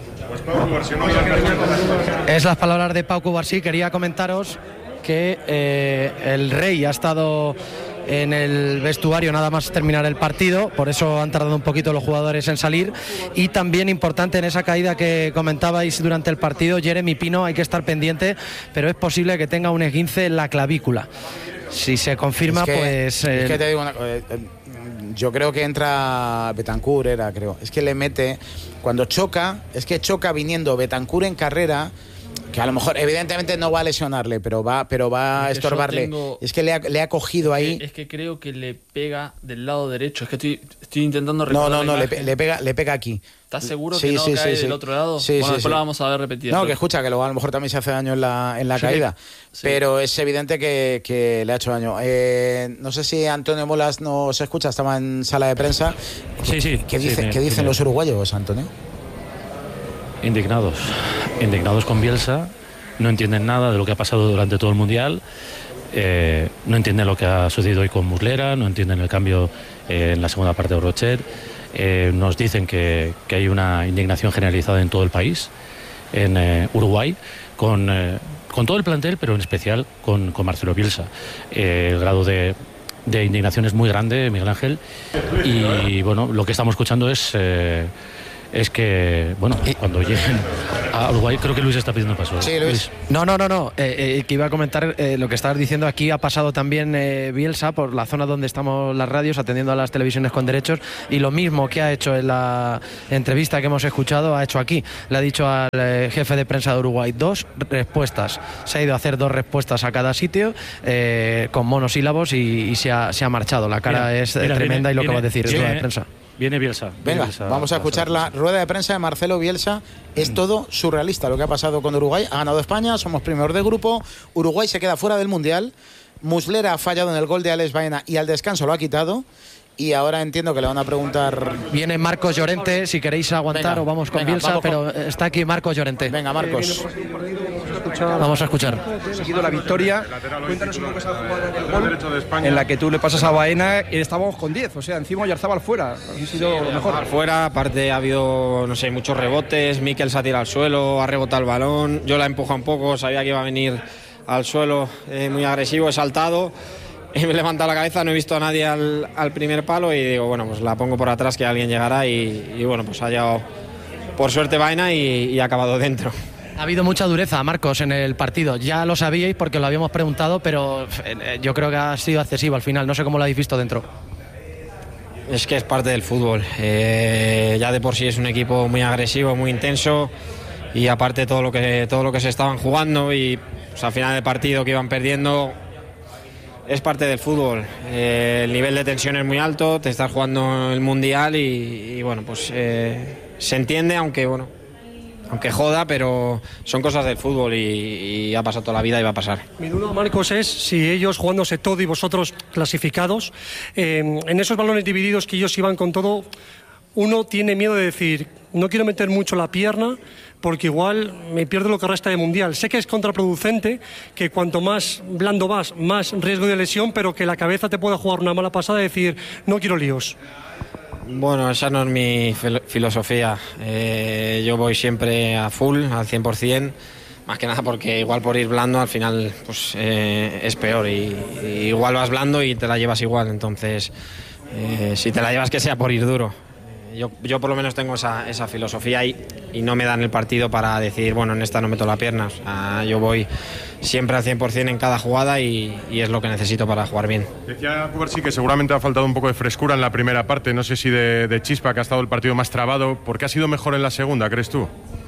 Es las palabras de Pau Cubarsí. Quería comentaros que eh, el Rey ha estado en el vestuario nada más terminar el partido, por eso han tardado un poquito los jugadores en salir, y también importante en esa caída que comentabais durante el partido, Jeremy Pino, hay que estar pendiente, pero es posible que tenga un esguince en la clavícula. Si se confirma, es que, pues... Es eh, que te digo una, eh, yo creo que entra Betancur, era creo, es que le mete, cuando choca, es que choca viniendo Betancur en carrera, que a lo mejor evidentemente no va a lesionarle, pero va, pero va a estorbarle. Tengo, es que le ha, le ha cogido ahí. Es que, es que creo que le pega del lado derecho. Es que estoy, estoy intentando recordar. No, no, no, le, le pega, le pega aquí. ¿Estás seguro sí, que no sí, cae sí, del sí. otro lado? Sí, bueno, sí, después sí. lo vamos a ver repetida. No, que escucha, que luego a lo mejor también se hace daño en la, en la sí, caída. Sí. Pero es evidente que, que le ha hecho daño. Eh, no sé si Antonio Molas nos escucha, estaba en sala de prensa. Sí, sí. ¿Qué, dice, sí, ¿qué dicen los uruguayos, Antonio? Indignados. Indignados con Bielsa. No entienden nada de lo que ha pasado durante todo el Mundial, eh, no entienden lo que ha sucedido hoy con Muslera, no entienden el cambio eh, en la segunda parte de Rochet, eh, nos dicen que, que hay una indignación generalizada en todo el país, en eh, Uruguay, con, eh, con todo el plantel, pero en especial con, con Marcelo Bielsa. Eh, el grado de de indignación es muy grande, Miguel Ángel, y bueno, lo que estamos escuchando es eh, es que, bueno, cuando lleguen a Uruguay, creo que Luis está pidiendo paso. Sí, Luis. No, no, no, no. Eh, eh, que iba a comentar eh, lo que estabas diciendo. Aquí ha pasado también eh, Bielsa por la zona donde estamos las radios, atendiendo a las televisiones con derechos, y lo mismo que ha hecho en la entrevista que hemos escuchado, ha hecho aquí. Le ha dicho al eh, jefe de prensa de Uruguay dos respuestas. Se ha ido a hacer dos respuestas a cada sitio eh, con monosílabos y, y se, ha, se ha marchado. La cara Mira, es mira, tremenda viene, y lo viene, que va a decir es viene, rueda de prensa. Viene Bielsa. Viene Venga, Bielsa, vamos a escuchar la rueda de prensa de Marcelo Bielsa. Es todo surrealista lo que ha pasado con Uruguay. Ha ganado España, somos primeros de grupo. Uruguay se queda fuera del Mundial. Muslera ha fallado en el gol de Alex Baena y al descanso lo ha quitado. Y ahora entiendo que le van a preguntar... Viene Marcos Llorente, si queréis aguantar venga, o vamos con venga, Bielsa, vamos con... pero está aquí Marcos Llorente. Venga, Marcos. Vamos a escuchar. Ha conseguido la victoria. Cuéntanos un poco esa jugada en el gol en la que tú le pasas a Baena y estábamos con diez. O sea, encima Oyarzábal fuera. Ha sido lo mejor. Fuera, aparte ha habido, no sé, muchos rebotes. Mikel se ha tirado al suelo, ha rebotado el balón. Yo la he empujado un poco, sabía que iba a venir al suelo eh, muy agresivo, he saltado. Y me he levantado la cabeza, no he visto a nadie al, al primer palo y digo, bueno, pues la pongo por atrás que alguien llegará y, y bueno, pues ha llegado por suerte Baena y, y ha acabado dentro. Ha habido mucha dureza, Marcos, en el partido. Ya lo sabíais porque lo habíamos preguntado, pero eh, yo creo que ha sido excesivo al final. No sé cómo lo habéis visto dentro. Es que es parte del fútbol. Eh, ya de por sí es un equipo muy agresivo, muy intenso y aparte todo lo que, todo lo que se estaban jugando y pues, al final del partido que iban perdiendo... Es parte del fútbol, eh, el nivel de tensión es muy alto, te estás jugando el Mundial y, y bueno, pues eh, se entiende, aunque bueno, aunque joda, pero son cosas del fútbol y, y ha pasado toda la vida y va a pasar. Mi duda, Marcos, es si ellos jugándose todo y vosotros clasificados, eh, en esos balones divididos que ellos iban con todo, uno tiene miedo de decir, no quiero meter mucho la pierna, porque igual me pierdo lo que resta de Mundial. Sé que es contraproducente, que cuanto más blando vas, más riesgo de lesión, pero que la cabeza te pueda jugar una mala pasada y decir, no quiero líos. Bueno, esa no es mi filosofía. Eh, yo voy siempre a full, al cien por cien, más que nada porque igual por ir blando al final pues, eh, es peor. Y, y igual vas blando y te la llevas igual. Entonces, eh, si te la llevas que sea por ir duro. Yo, yo por lo menos tengo esa, esa filosofía y, y no me dan el partido para decir, bueno, en esta no meto la pierna. O sea, yo voy siempre al cien por cien en cada jugada y, y es lo que necesito para jugar bien. Decía Cubarsí que seguramente ha faltado un poco de frescura en la primera parte, no sé si de, de chispa, que ha estado el partido más trabado. ¿Por qué ha sido mejor en la segunda, crees tú?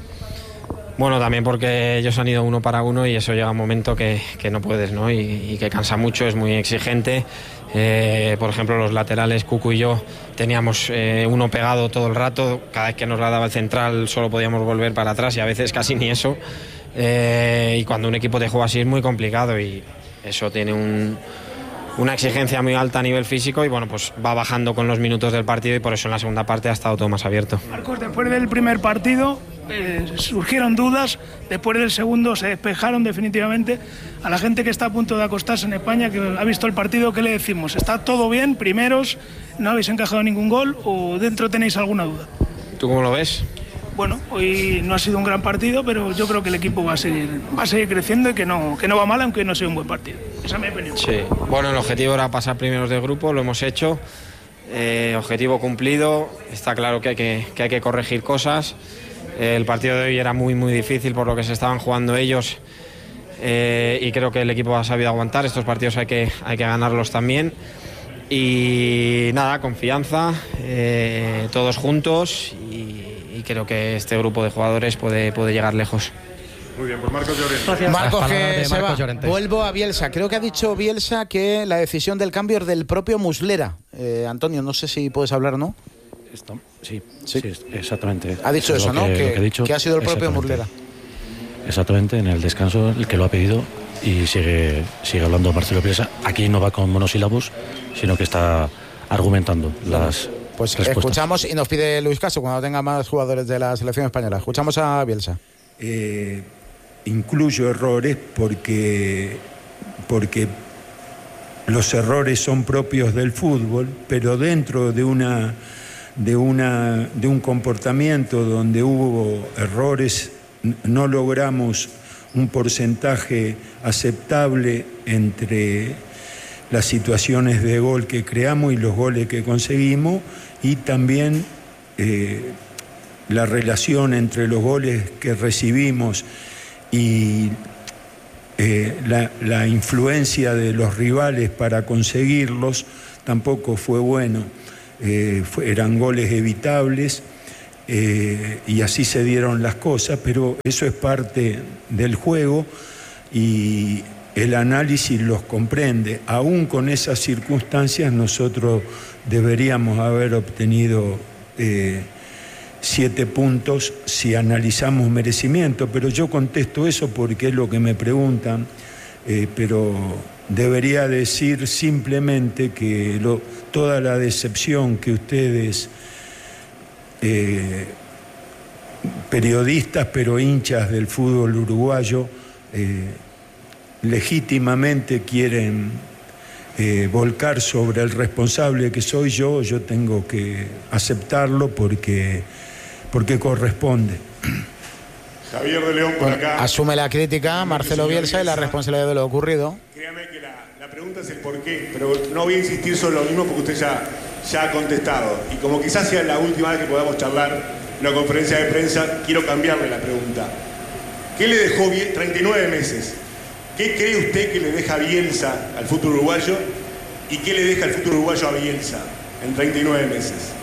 Bueno, también porque ellos han ido uno para uno y eso llega un momento que, que no puedes, ¿no? Y, y que cansa mucho, es muy exigente. Eh, por ejemplo, los laterales, Cucu y yo, teníamos eh, uno pegado todo el rato. Cada vez que nos la daba el central solo podíamos volver para atrás y a veces casi ni eso. Eh, y cuando un equipo te juega así es muy complicado y eso tiene un, una exigencia muy alta a nivel físico y bueno, pues va bajando con los minutos del partido y por eso en la segunda parte ha estado todo más abierto. Marcos, después del primer partido eh, surgieron dudas, después del segundo se despejaron definitivamente. A la gente que está a punto de acostarse en España, que ha visto el partido, ¿qué le decimos? ¿Está todo bien? ¿Primeros? ¿No habéis encajado ningún gol? ¿O dentro tenéis alguna duda? ¿Tú cómo lo ves? Bueno, hoy no ha sido un gran partido, pero yo creo que el equipo va a seguir, va a seguir creciendo y que no, que no va mal, aunque no sea un buen partido. Esa es mi opinión. Sí, bueno, el objetivo era pasar primeros de grupo, lo hemos hecho. Eh, objetivo cumplido, está claro que hay que, que hay que corregir cosas. Eh, el partido de hoy era muy, muy difícil por lo que se estaban jugando ellos. Eh, y creo que el equipo ha sabido aguantar, estos partidos hay que, hay que ganarlos también y nada, confianza, eh, todos juntos y, y creo que este grupo de jugadores puede, puede llegar lejos. Muy bien, pues Marcos Llorente. Marcos que se Marcos va. Llorente. Vuelvo a Bielsa. Creo que ha dicho Bielsa que la decisión del cambio es del propio Muslera. Eh, Antonio, no sé si puedes hablar, ¿no? Esto, sí, sí, sí, exactamente. Ha dicho eso, ¿no? Que, que, que, ha, dicho, que ha sido el propio Muslera. Exactamente, en el descanso el que lo ha pedido y sigue, sigue hablando Marcelo Bielsa. Aquí no va con monosílabos, sino que está argumentando las pues respuestas. Escuchamos y nos pide Luis Caso cuando tenga más jugadores de la selección española. Escuchamos a Bielsa. Eh, incluyo errores porque, porque los errores son propios del fútbol, pero dentro de una, de una, de un comportamiento donde hubo errores, no logramos un porcentaje aceptable entre las situaciones de gol que creamos y los goles que conseguimos, y también eh, la relación entre los goles que recibimos y eh, la, la influencia de los rivales para conseguirlos tampoco fue bueno. Eh, fue, eran goles evitables eh, y así se dieron las cosas, pero eso es parte del juego y el análisis los comprende. Aún con esas circunstancias nosotros deberíamos haber obtenido eh, siete puntos si analizamos merecimiento, pero yo contesto eso porque es lo que me preguntan, eh, pero debería decir simplemente que lo, toda la decepción que ustedes, eh, periodistas pero hinchas del fútbol uruguayo, eh, legítimamente quieren eh, volcar sobre el responsable que soy yo, yo tengo que aceptarlo porque, porque corresponde. Javier de León por acá. Asume la crítica Marcelo Bielsa y la responsabilidad de lo ocurrido. Créame que la, la pregunta es el por qué, pero no voy a insistir sobre lo mismo porque usted ya, ya ha contestado. Y como quizás sea la última vez que podamos charlar en una conferencia de prensa, quiero cambiarle la pregunta. ¿Qué le dejó bien treinta y nueve meses? ¿Qué cree usted que le deja Bielsa al fútbol uruguayo? ¿Y qué le deja el fútbol uruguayo a Bielsa en treinta y nueve meses?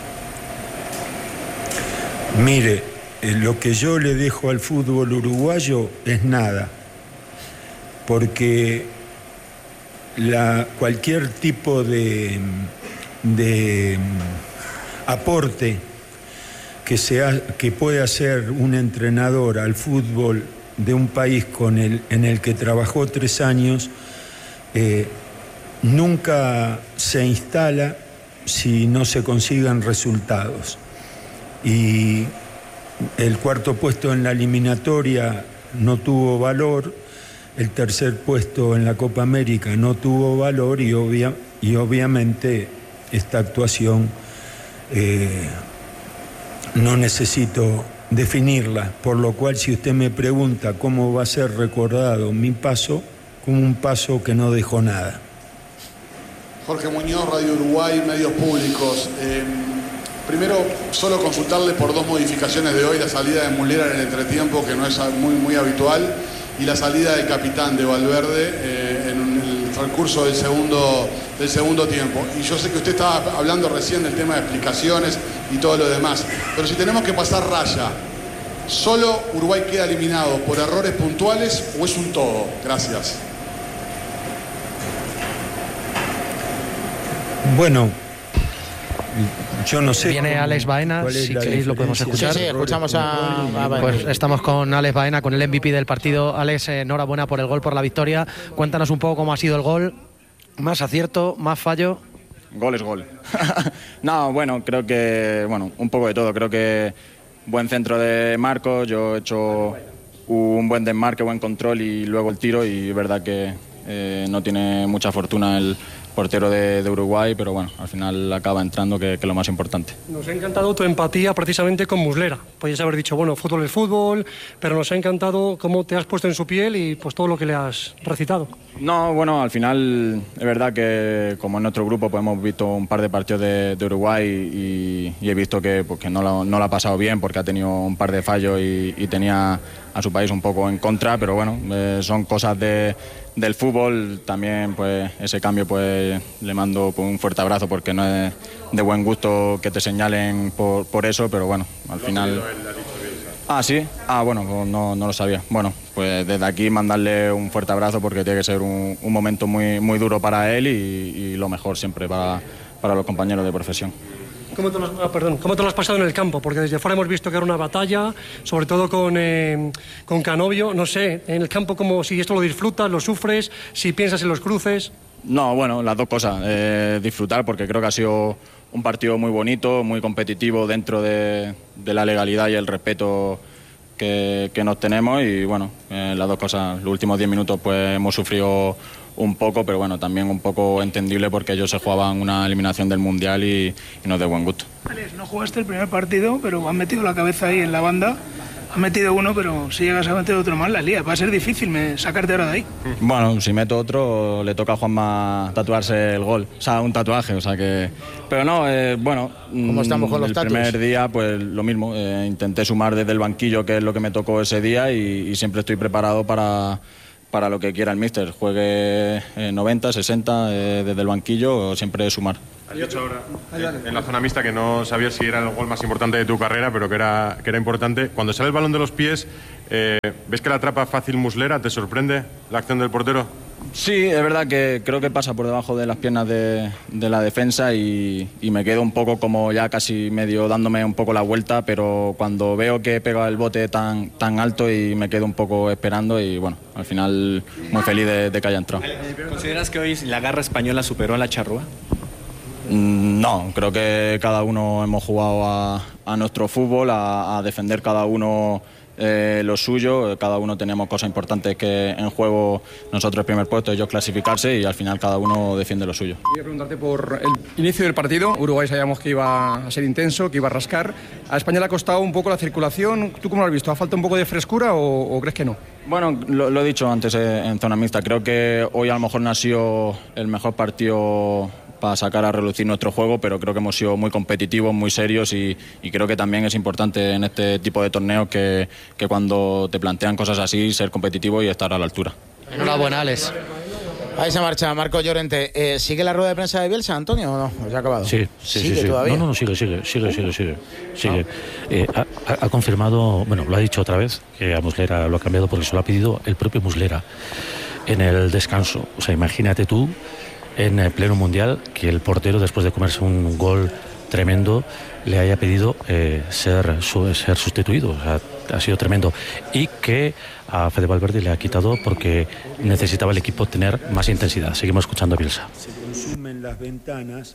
Mire, eh, lo que yo le dejo al fútbol uruguayo es nada. Porque la, cualquier tipo de, de aporte que, sea, que pueda hacer un entrenador al fútbol de un país con el, en el que trabajó tres años, eh, nunca se instala si no se consigan resultados. Y el cuarto puesto en la eliminatoria no tuvo valor, el tercer puesto en la Copa América no tuvo valor y, obvia, y obviamente esta actuación eh, no necesito definirla, por lo cual si usted me pregunta cómo va a ser recordado mi paso, como un paso que no dejó nada. Jorge Muñoz, Radio Uruguay, medios públicos. Eh, primero, solo consultarle por dos modificaciones de hoy, la salida de Muslera en el entretiempo, que no es muy, muy habitual, y la salida del capitán de Valverde eh, en el transcurso del segundo, del segundo tiempo. Y yo sé que usted estaba hablando recién del tema de explicaciones y todo lo demás, pero si tenemos que pasar raya, ¿solo Uruguay queda eliminado por errores puntuales o es un todo? Gracias. Bueno, yo no sé. Viene Alex Baena, si queréis lo podemos escuchar. Sí, sí, escuchamos a, a Pues estamos con Alex Baena, con el M V P del partido. Alex, enhorabuena por el gol, por la victoria. Cuéntanos un poco cómo ha sido el gol. Más acierto, más fallo. Gol es gol. No, bueno, creo que, bueno, un poco de todo. Creo que buen centro de Marcos, yo he hecho un buen desmarque, buen control y luego el tiro, y es verdad que eh, no tiene mucha fortuna el portero de, de Uruguay, pero bueno, al final acaba entrando, que, que es lo más importante. Nos ha encantado tu empatía precisamente con Muslera. Podrías haber dicho, bueno, fútbol es fútbol, pero nos ha encantado cómo te has puesto en su piel y pues todo lo que le has recitado. No, bueno, al final es verdad que como en nuestro grupo pues, hemos visto un par de partidos de, de Uruguay y, y he visto que, pues, que no, lo, no lo ha pasado bien porque ha tenido un par de fallos y, y tenía a su país un poco en contra, pero bueno, eh, son cosas de, del fútbol. También pues ese cambio pues le mando pues, un fuerte abrazo porque no es de buen gusto que te señalen por, por eso, pero bueno, al final... Ah, sí. Ah, bueno, pues no, no lo sabía. Bueno, pues desde aquí mandarle un fuerte abrazo porque tiene que ser un, un momento muy, muy duro para él y, y lo mejor siempre para, para los compañeros de profesión. ¿Cómo te, lo has, ah, perdón, ¿Cómo te lo has pasado en el campo? Porque desde fuera hemos visto que era una batalla, sobre todo con, eh, con Canovio. No sé, en el campo, como si esto lo disfrutas, lo sufres, si piensas en los cruces. No, bueno, las dos cosas. Eh, disfrutar porque creo que ha sido un partido muy bonito, muy competitivo dentro de, de la legalidad y el respeto que, que nos tenemos y bueno, eh, las dos cosas. Los últimos diez minutos pues hemos sufrido un poco, pero bueno, también un poco entendible porque ellos se jugaban una eliminación del Mundial y, y nos de buen gusto. Alex, no jugaste el primer partido, pero han metido la cabeza ahí en la banda. Ha metido uno, pero si llegas a meter otro más, la lía. Va a ser difícil me, sacarte ahora de ahí. Bueno, si meto otro, le toca a Juanma tatuarse el gol. O sea, un tatuaje, o sea que... Pero no, eh, bueno... ¿Cómo estamos con los el tatus? El primer día, pues lo mismo. Eh, intenté sumar desde el banquillo, que es lo que me tocó ese día, y, y siempre estoy preparado para, para lo que quiera el míster. Juegue eh, noventa, sesenta, eh, desde el banquillo, siempre sumar. Has dicho ahora en, en la zona mixta que no sabías si era el gol más importante de tu carrera, pero que era, que era importante. Cuando sale el balón de los pies, eh, ¿ves que la atrapa fácil Muslera? ¿Te sorprende la acción del portero? Sí, es verdad que creo que pasa por debajo de las piernas de, de la defensa y, y me quedo un poco como ya casi medio dándome un poco la vuelta, pero cuando veo que pega el bote tan, tan alto y me quedo un poco esperando y bueno, al final muy feliz de, de que haya entrado. ¿Consideras que hoy la garra española superó a la charrúa? No, creo que cada uno hemos jugado a, a nuestro fútbol, a, a defender cada uno eh, lo suyo, cada uno teníamos cosas importantes que en juego, nosotros el primer puesto, ellos clasificarse y al final cada uno defiende lo suyo. Quería preguntarte por el inicio del partido. Uruguay sabíamos que iba a ser intenso, que iba a rascar. A España le ha costado un poco la circulación. ¿Tú cómo lo has visto? ¿Ha falta un poco de frescura o, o crees que no? Bueno, lo, lo he dicho antes eh, en zona mixta, creo que hoy a lo mejor no ha sido el mejor partido para sacar a relucir nuestro juego, pero creo que hemos sido muy competitivos, muy serios y, y creo que también es importante en este tipo de torneos que, que cuando te plantean cosas así, ser competitivo y estar a la altura. Enhorabuena, Alex. Ahí se marcha Marco Llorente. Eh, ¿Sigue la rueda de prensa de Bielsa, Antonio, o no? ¿Ya ha acabado? Sí, sí, ¿Sigue sí, sí. todavía? No, no, no, sigue, sigue, sigue, sigue, sigue. sigue. Eh, ha, ha confirmado, bueno, lo ha dicho otra vez, que a Muslera lo ha cambiado porque se lo ha pedido el propio Muslera en el descanso. O sea, imagínate tú, en pleno mundial, que el portero, después de comerse un gol tremendo, le haya pedido eh, ser, su, ser sustituido. O sea, ha sido tremendo. Y que a Fede Valverde le ha quitado porque necesitaba el equipo tener más intensidad. Seguimos escuchando a Bielsa. Se consumen las ventanas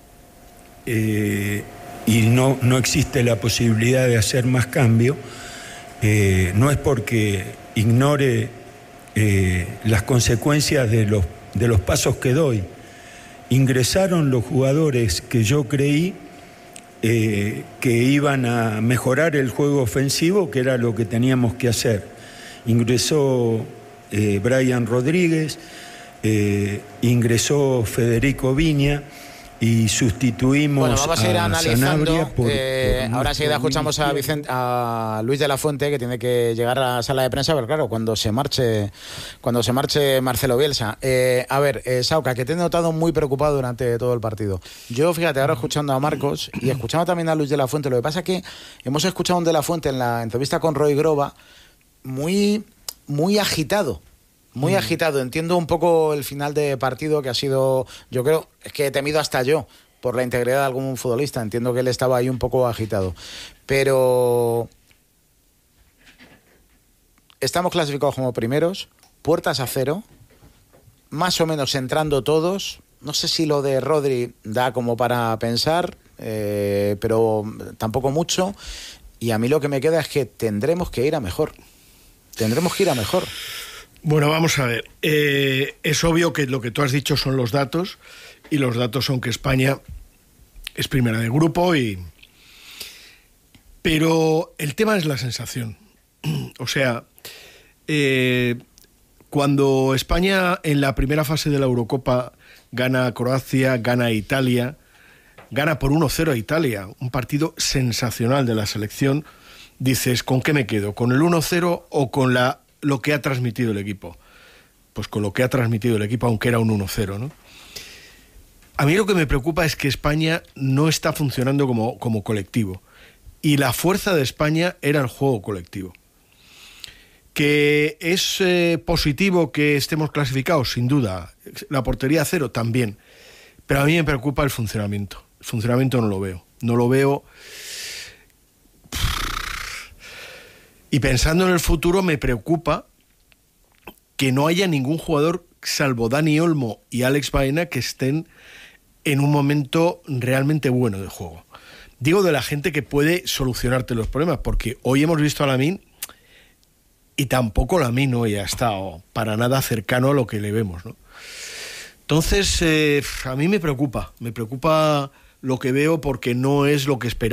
eh, y no, no existe la posibilidad de hacer más cambio. Eh, no es porque ignore eh, las consecuencias de los de los pasos que doy. Ingresaron los jugadores que yo creí eh, que iban a mejorar el juego ofensivo, que era lo que teníamos que hacer. Ingresó eh, Brian Rodríguez, eh, ingresó Federico Viña y sustituimos bueno, vamos a ir a analizando. Sanabria por, eh, por ahora enseguida escuchamos a, Vicente, a Luis de la Fuente, que tiene que llegar a la sala de prensa, pero claro, cuando se marche cuando se marche Marcelo Bielsa. Eh, a ver, eh, Sauca, que te he notado muy preocupado durante todo el partido. Yo, fíjate, ahora escuchando a Marcos y escuchando también a Luis de la Fuente, lo que pasa es que hemos escuchado a un de la Fuente en la entrevista con Roy Groba muy, muy agitado. Muy agitado, entiendo un poco el final de partido que ha sido, yo creo, es que he temido hasta yo por la integridad de algún futbolista, entiendo que él estaba ahí un poco agitado, pero estamos clasificados como primeros, puertas a cero, más o menos entrando todos, no sé si lo de Rodri da como para pensar, eh, pero tampoco mucho, y a mí lo que me queda es que tendremos que ir a mejor, tendremos que ir a mejor. Bueno, vamos a ver. Eh, es obvio que lo que tú has dicho son los datos, y los datos son que España es primera de grupo, y pero el tema es la sensación. O sea, eh, cuando España en la primera fase de la Eurocopa gana a Croacia, gana a Italia, gana por uno cero a Italia, un partido sensacional de la selección, dices, ¿con qué me quedo? ¿Con el uno cero o con la lo que ha transmitido el equipo? Pues con lo que ha transmitido el equipo, aunque era un uno cero, ¿no? A mí lo que me preocupa es que España no está funcionando como, como colectivo, y la fuerza de España era el juego colectivo. ¿Que es eh, positivo que estemos clasificados? Sin duda. La portería cero también, pero a mí me preocupa el funcionamiento. El funcionamiento no lo veo, no lo veo. Y pensando en el futuro, me preocupa que no haya ningún jugador, salvo Dani Olmo y Alex Baena, que estén en un momento realmente bueno de juego. Digo de la gente que puede solucionarte los problemas, porque hoy hemos visto a Lamine y tampoco Lamine hoy ha estado para nada cercano a lo que le vemos, ¿no? Entonces, eh, a mí me preocupa, me preocupa lo que veo, porque no es lo que esperaba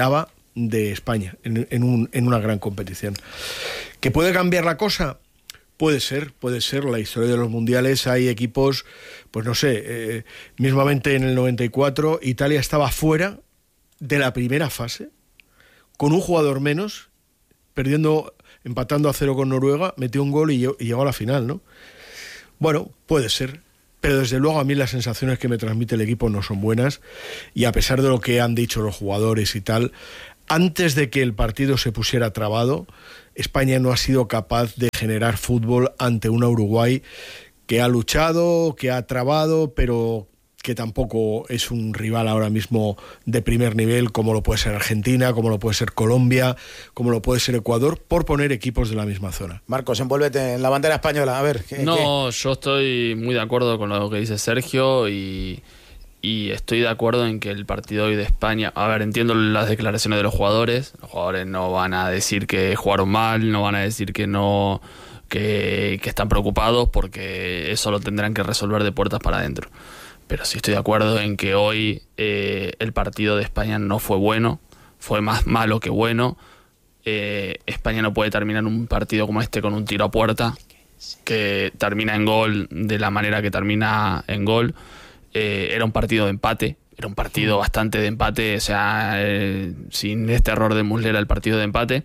de España en, en, un, en una gran competición. ¿Que puede cambiar la cosa? Puede ser, puede ser. La historia de los mundiales, hay equipos, pues no sé, eh, mismamente en el noventa y cuatro Italia estaba fuera de la primera fase, con un jugador menos, perdiendo, empatando a cero con Noruega, metió un gol y, y llegó a la final, ¿no? Bueno, puede ser. Pero desde luego a mí las sensaciones que me transmite el equipo no son buenas, y a pesar de lo que han dicho los jugadores y tal, antes de que el partido se pusiera trabado, España no ha sido capaz de generar fútbol ante una Uruguay que ha luchado, que ha trabado, pero que tampoco es un rival ahora mismo de primer nivel, como lo puede ser Argentina, como lo puede ser Colombia, como lo puede ser Ecuador, por poner equipos de la misma zona. Marcos, envuélvete en la bandera española, a ver. ¿qué, no, qué? yo estoy muy de acuerdo con lo que dice Sergio y, y estoy de acuerdo en que el partido hoy de España, a ver, entiendo las declaraciones de los jugadores, los jugadores no van a decir que jugaron mal, no van a decir que no, que, que están preocupados, porque eso lo tendrán que resolver de puertas para adentro. Pero sí estoy de acuerdo en que hoy eh, el partido de España no fue bueno, fue más malo que bueno. Eh, España no puede terminar un partido como este con un tiro a puerta, que termina en gol de la manera que termina en gol. Eh, era un partido de empate, era un partido bastante de empate, o sea, eh, sin este error de Muslera, el partido de empate.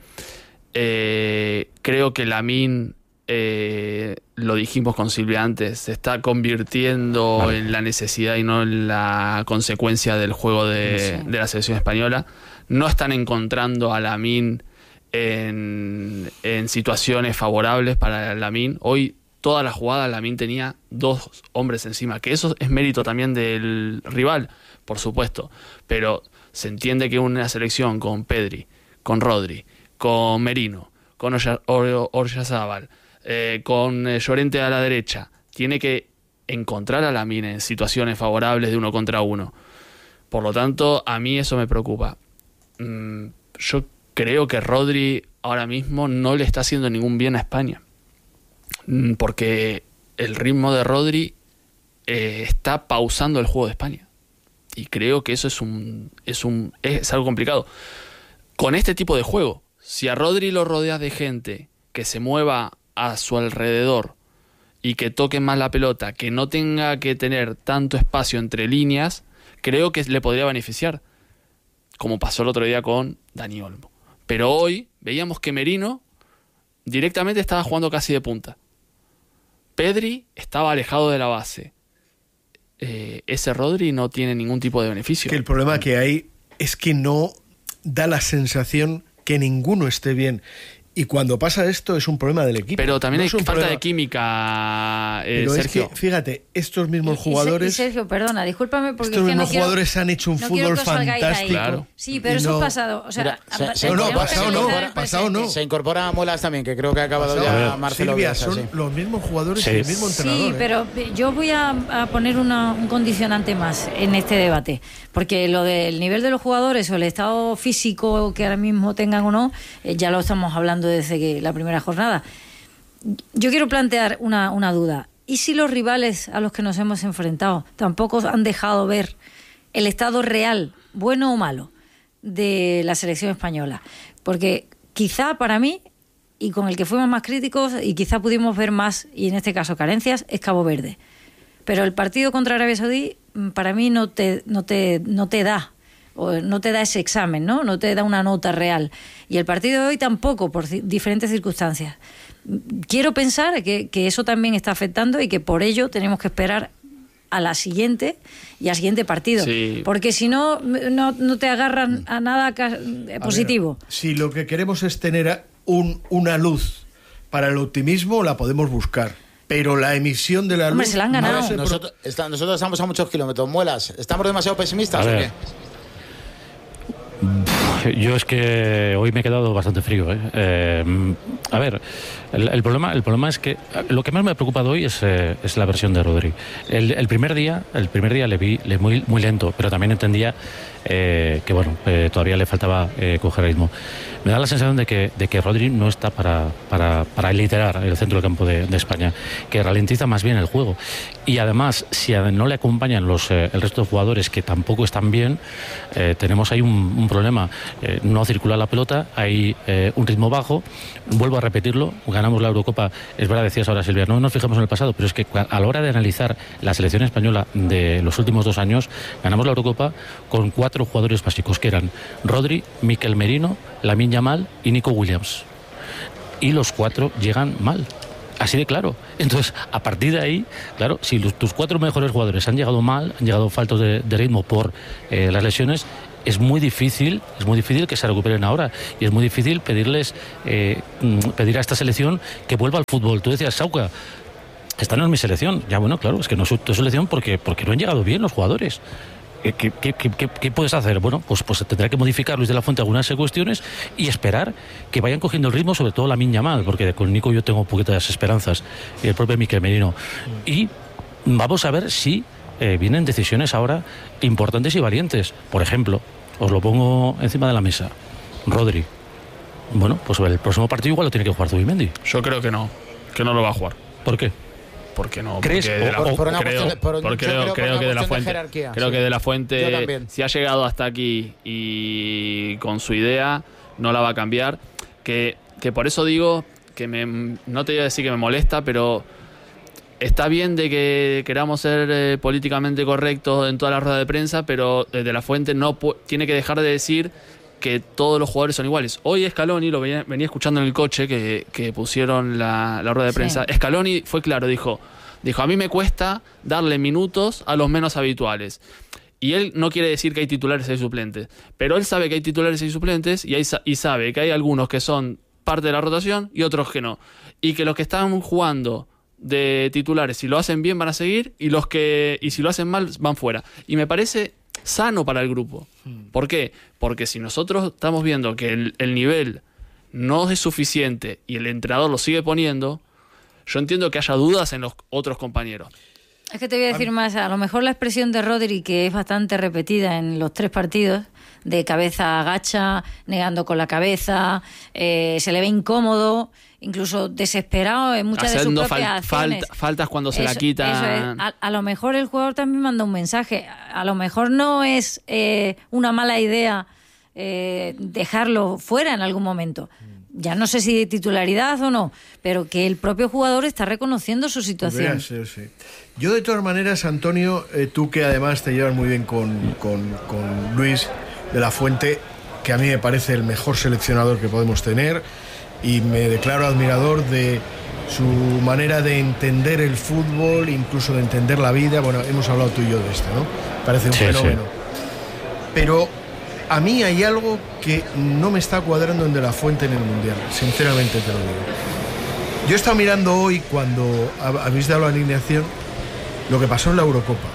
Eh, creo que Lamine... Eh, lo dijimos con Silvia antes, se está convirtiendo vale. en la necesidad y no en la consecuencia del juego de, sí. de la selección española. No están encontrando a Lamine en, en situaciones favorables para Lamine. Hoy toda la jugada Lamine tenía dos hombres encima, que eso es mérito también del rival, por supuesto, pero se entiende que una selección con Pedri, con Rodri, con Merino, con Oyarzabal, Eh, con eh, Llorente a la derecha, tiene que encontrar a Lamine en situaciones favorables de uno contra uno. Por lo tanto, a mí eso me preocupa. Mm, yo creo que Rodri ahora mismo no le está haciendo ningún bien a España, mm, porque el ritmo de Rodri eh, está pausando el juego de España, y creo que eso es un, es un es algo complicado con este tipo de juego. Si a Rodri lo rodeas de gente que se mueva a su alrededor y que toque más la pelota, que no tenga que tener tanto espacio entre líneas, creo que le podría beneficiar, como pasó el otro día con Dani Olmo. Pero hoy veíamos que Merino directamente estaba jugando casi de punta. Pedri estaba alejado de la base. Eh, ese Rodri no tiene ningún tipo de beneficio. Que el problema que hay es que no da la sensación que ninguno esté bien. Y cuando pasa esto es un problema del equipo. Pero también no hay es un falta problema... de química, eh, Pero Sergio. Es que, fíjate, estos mismos Y- y- jugadores... Y Sergio, perdona, discúlpame porque Estos es que mismos no quiero- jugadores han hecho un no fútbol quiero que os salgáis de ahí. fantástico. Claro. Sí, pero Y eso no- pasado. O sea, Mira, se- a- se- No, no, tenemos que pasado no, analizar el pasado presente. no. Se incorpora Muelas también, que creo que ha acabado Pasado. ya Marcelo Silvia, Bielsa, son sí. los mismos jugadores Sí. y el mismo entrenador. Sí, ¿eh? pero yo voy a, a poner una- un condicionante más en este debate, porque lo del nivel de los jugadores o el estado físico que ahora mismo tengan o no, eh, ya lo estamos hablando desde que la primera jornada. Yo quiero plantear una, una duda. ¿Y si los rivales a los que nos hemos enfrentado tampoco han dejado ver el estado real, bueno o malo, de la selección española? Porque quizá para mí, y con el que fuimos más críticos y quizá pudimos ver más, y en este caso carencias, es Cabo Verde. Pero el partido contra Arabia Saudí mm, para mí no te, no te, no te da o no te da ese examen, ¿no? No te da una nota real. Y el partido de hoy tampoco, por ci- diferentes circunstancias. Quiero pensar que, que eso también está afectando y que por ello tenemos que esperar a la siguiente y al siguiente partido. Sí. Porque si no, no, no te agarran a nada ca- eh, A positivo. ver, si lo que queremos es tener un, una luz para el optimismo, la podemos buscar. Pero la emisión de la Hombre, luz... se la han ganado. no se pro- Nosotros, está- nosotros estamos a muchos kilómetros. Muelas, ¿estamos demasiado pesimistas A o ver. qué? Yo es que hoy me he quedado bastante frío. ¿eh? Eh, a ver, el, el problema, el problema es que lo que más me ha preocupado hoy es, eh, es la versión de Rodri. El, el primer día, el primer día le vi le muy, muy lento, pero también entendía eh, que bueno, eh, todavía le faltaba eh, coger ritmo. me da la sensación de que, de que Rodri no está para, para, para liderar el centro del campo de, de España, que ralentiza más bien el juego. Y además, si no le acompañan los, eh, el resto de jugadores que tampoco están bien, eh, tenemos ahí un, un problema. Eh, no circula la pelota, hay eh, un ritmo bajo. Vuelvo a repetirlo, ganamos la Eurocopa, es verdad, decías ahora Silvia, no nos fijamos en el pasado, pero es que a la hora de analizar la selección española de los últimos dos años, ganamos la Eurocopa con cuatro jugadores básicos, que eran Rodri, Mikel Merino, Lamine Yamal y Nico Williams. Y los cuatro llegan mal. Así de claro. Entonces, a partir de ahí, claro, si los, tus cuatro mejores jugadores han llegado mal, han llegado faltos de, de ritmo por eh, las lesiones, es muy difícil, es muy difícil que se recuperen ahora. Y es muy difícil pedirles, eh, pedir a esta selección que vuelva al fútbol. Tú decías, Sauca, esta no es mi selección. Ya bueno, claro, es que no es tu selección porque, porque no han llegado bien los jugadores. ¿Qué, qué, qué, qué, qué puedes hacer? Bueno, pues, pues tendrá que modificar Luis de la Fuente algunas cuestiones y esperar que vayan cogiendo el ritmo, sobre todo Lamine Yamal, porque con Nico yo tengo poquitas esperanzas, y el propio Mikel Merino. Y vamos a ver si eh, vienen decisiones ahora importantes y valientes. Por ejemplo, os lo pongo encima de la mesa, Rodri. Bueno, pues el próximo partido igual lo tiene que jugar Zubimendi. Yo creo que no, que no lo va a jugar. ¿Por qué? Porque no, ¿crees? Porque de la, O- por una creo, cuestión de- por un- porque yo creo, creo por creo una que de la cuestión de fuente, jerarquía, creo sí. que de la Yo fuente, también. si ha llegado hasta aquí y con su idea no la va a cambiar, que, que por eso digo que me, no te voy a decir que me molesta, pero está bien de que queramos ser eh, políticamente correctos en toda la rueda de prensa, pero eh, de la fuente no pu- tiene que dejar de decir que todos los jugadores son iguales. Hoy Scaloni, lo venía, venía escuchando en el coche que, que pusieron la, la rueda de prensa, Sí. Scaloni fue claro, dijo, dijo, a mí me cuesta darle minutos a los menos habituales. Y él no quiere decir que hay titulares y hay suplentes, pero él sabe que hay titulares y suplentes y, hay, y sabe que hay algunos que son parte de la rotación y otros que no. Y que los que están jugando de titulares, si lo hacen bien van a seguir y los que y si lo hacen mal van fuera. Y me parece sano para el grupo. ¿Por qué? Porque si nosotros estamos viendo que el, el nivel no es suficiente y el entrenador lo sigue poniendo, yo entiendo que haya dudas en los otros compañeros. Es que te voy a decir más, a lo mejor la expresión de Rodri, que es bastante repetida en los tres partidos, de cabeza agacha, negando con la cabeza, eh, se le ve incómodo, incluso desesperado en muchas de sus Haciendo propias fal- acciones. falta- faltas cuando se la Eso- quitan. eso es. A, a lo mejor el jugador también manda un mensaje, a lo mejor no es eh, una mala idea eh, dejarlo fuera en algún momento. Ya no sé si de titularidad o no, pero que el propio jugador está reconociendo su situación. Podría ser, sí. Yo de todas maneras, Antonio, eh, tú que además te llevas muy bien con, con- con Luis de la Fuente, que a mí me parece el mejor seleccionador que podemos tener, y me declaro admirador de su manera de entender el fútbol, incluso de entender la vida. Bueno, hemos hablado tú y yo de esto, ¿no? Parece un Sí, fenómeno. sí. Pero a mí hay algo que no me está cuadrando en De la Fuente en el Mundial, sinceramente te lo digo. Yo he estado mirando hoy, cuando hab- habéis dado la alineación, lo que pasó en la Eurocopa.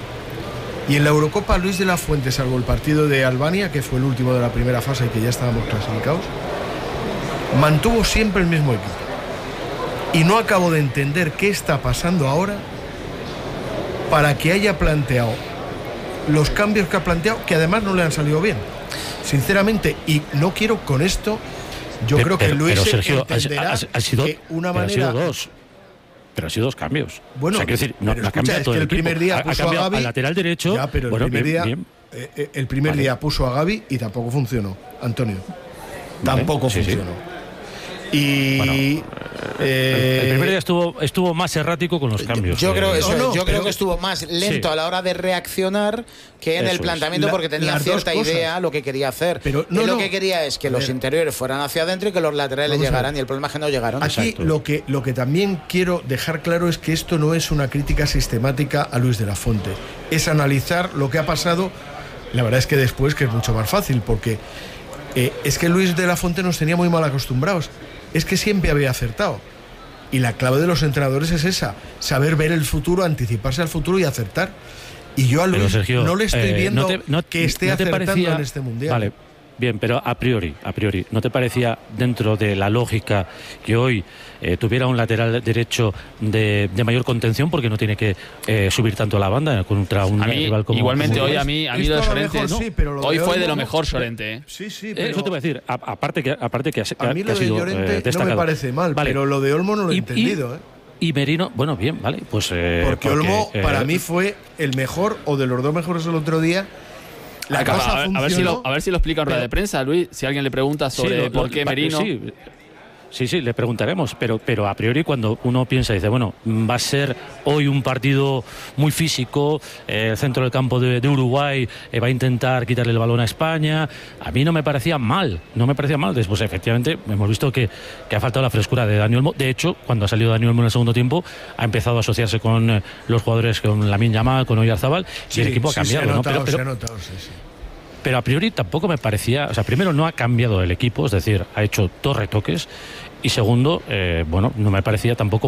Y en la Eurocopa, Luis de la Fuente, salvo el partido de Albania, que fue el último de la primera fase y que ya estábamos clasificados, mantuvo siempre el mismo equipo. Y no acabo de entender qué está pasando ahora para que haya planteado los cambios que ha planteado, que además no le han salido bien, sinceramente. Y no quiero con esto, yo Pero- creo que pero- Luis pero, Sergio, entenderá ha- ha- ha sido- que una pero han manera... sido dos. Pero ha sido dos cambios. Bueno, o sea, quiero decir, no, pero no ha escucha, cambiado es todo que el el primer equipo. día Ha- ha puso a cambiado Gavi, al lateral derecho. Ya, pero el bueno, primer bien, día, bien. eh, eh, el primer Vale. día puso a Gavi y tampoco funcionó, Antonio. Vale, Tampoco sí, sí. funcionó. Y Bueno, eh, el primer día estuvo, estuvo más errático con los cambios. Yo creo, eh, eso, no, no, yo creo pero- que estuvo más lento Sí. a la hora de reaccionar que en Eso el es. planteamiento, La- porque tenía las dos cierta cosas. idea lo que quería hacer. Pero no, Él lo no. que quería es que A los ver. interiores fueran hacia adentro y que los laterales Vamos a llegaran, ver. y el problema es que no llegaron. aquí Exacto. lo que, lo que también quiero dejar claro es que esto no es una crítica sistemática a Luis de la Fuente. Es analizar lo que ha pasado. La verdad es que después, que es mucho más fácil, porque eh, es que Luis de la Fuente nos tenía muy mal acostumbrados. Es que siempre había acertado. Y la clave de los entrenadores es esa, saber ver el futuro, anticiparse al futuro y acertar. Y yo a Pero, Luis Sergio, no le estoy eh, viendo no te- no- que esté no te acertando parecía- en este Mundial. Vale, Bien, pero a priori, a priori, ¿no te parecía dentro de la lógica que hoy eh, tuviera un lateral derecho de, de mayor contención porque no tiene que eh, subir tanto a la banda contra un a mí, rival como igualmente como hoy a mí a mí lo de Llorente mejor, no. sí, pero lo hoy de fue hoy de lo no, mejor no, Llorente. ¿eh? Sí, sí, pero... Eso te voy a decir, a, aparte que aparte que, a mí que lo ha de sido Llorente eh, destacado. no me parece mal, vale. pero lo de Olmo no lo he y, entendido, y, ¿eh? Y Merino, bueno, bien, vale, pues eh, porque, porque Olmo eh, para mí fue el mejor o de los dos mejores el otro día. La Acá, cosa a, ver, a, ver si lo, a ver si lo explica en rueda de prensa, Luis. Si alguien le pregunta sobre sí, lo, por qué lo, Merino. Sí, sí, sí, le preguntaremos. Pero, pero a priori, cuando uno piensa y dice, bueno, va a ser hoy un partido muy físico, eh, el centro del campo de, de Uruguay eh, va a intentar quitarle el balón a España. A mí no me parecía mal, no me parecía mal. Después, efectivamente, hemos visto que, que ha faltado la frescura de Dani Olmo. De hecho, cuando ha salido Dani Olmo en el segundo tiempo, ha empezado a asociarse con eh, los jugadores, con Lamine Yamal, con Oyarzabal, sí, y el equipo sí, ha cambiado. Se ha notado, ¿no? pero, pero, se ha notado, sí, sí. Pero a priori tampoco me parecía, o sea, primero no ha cambiado el equipo, es decir, ha hecho dos retoques y segundo, eh, bueno, no me parecía tampoco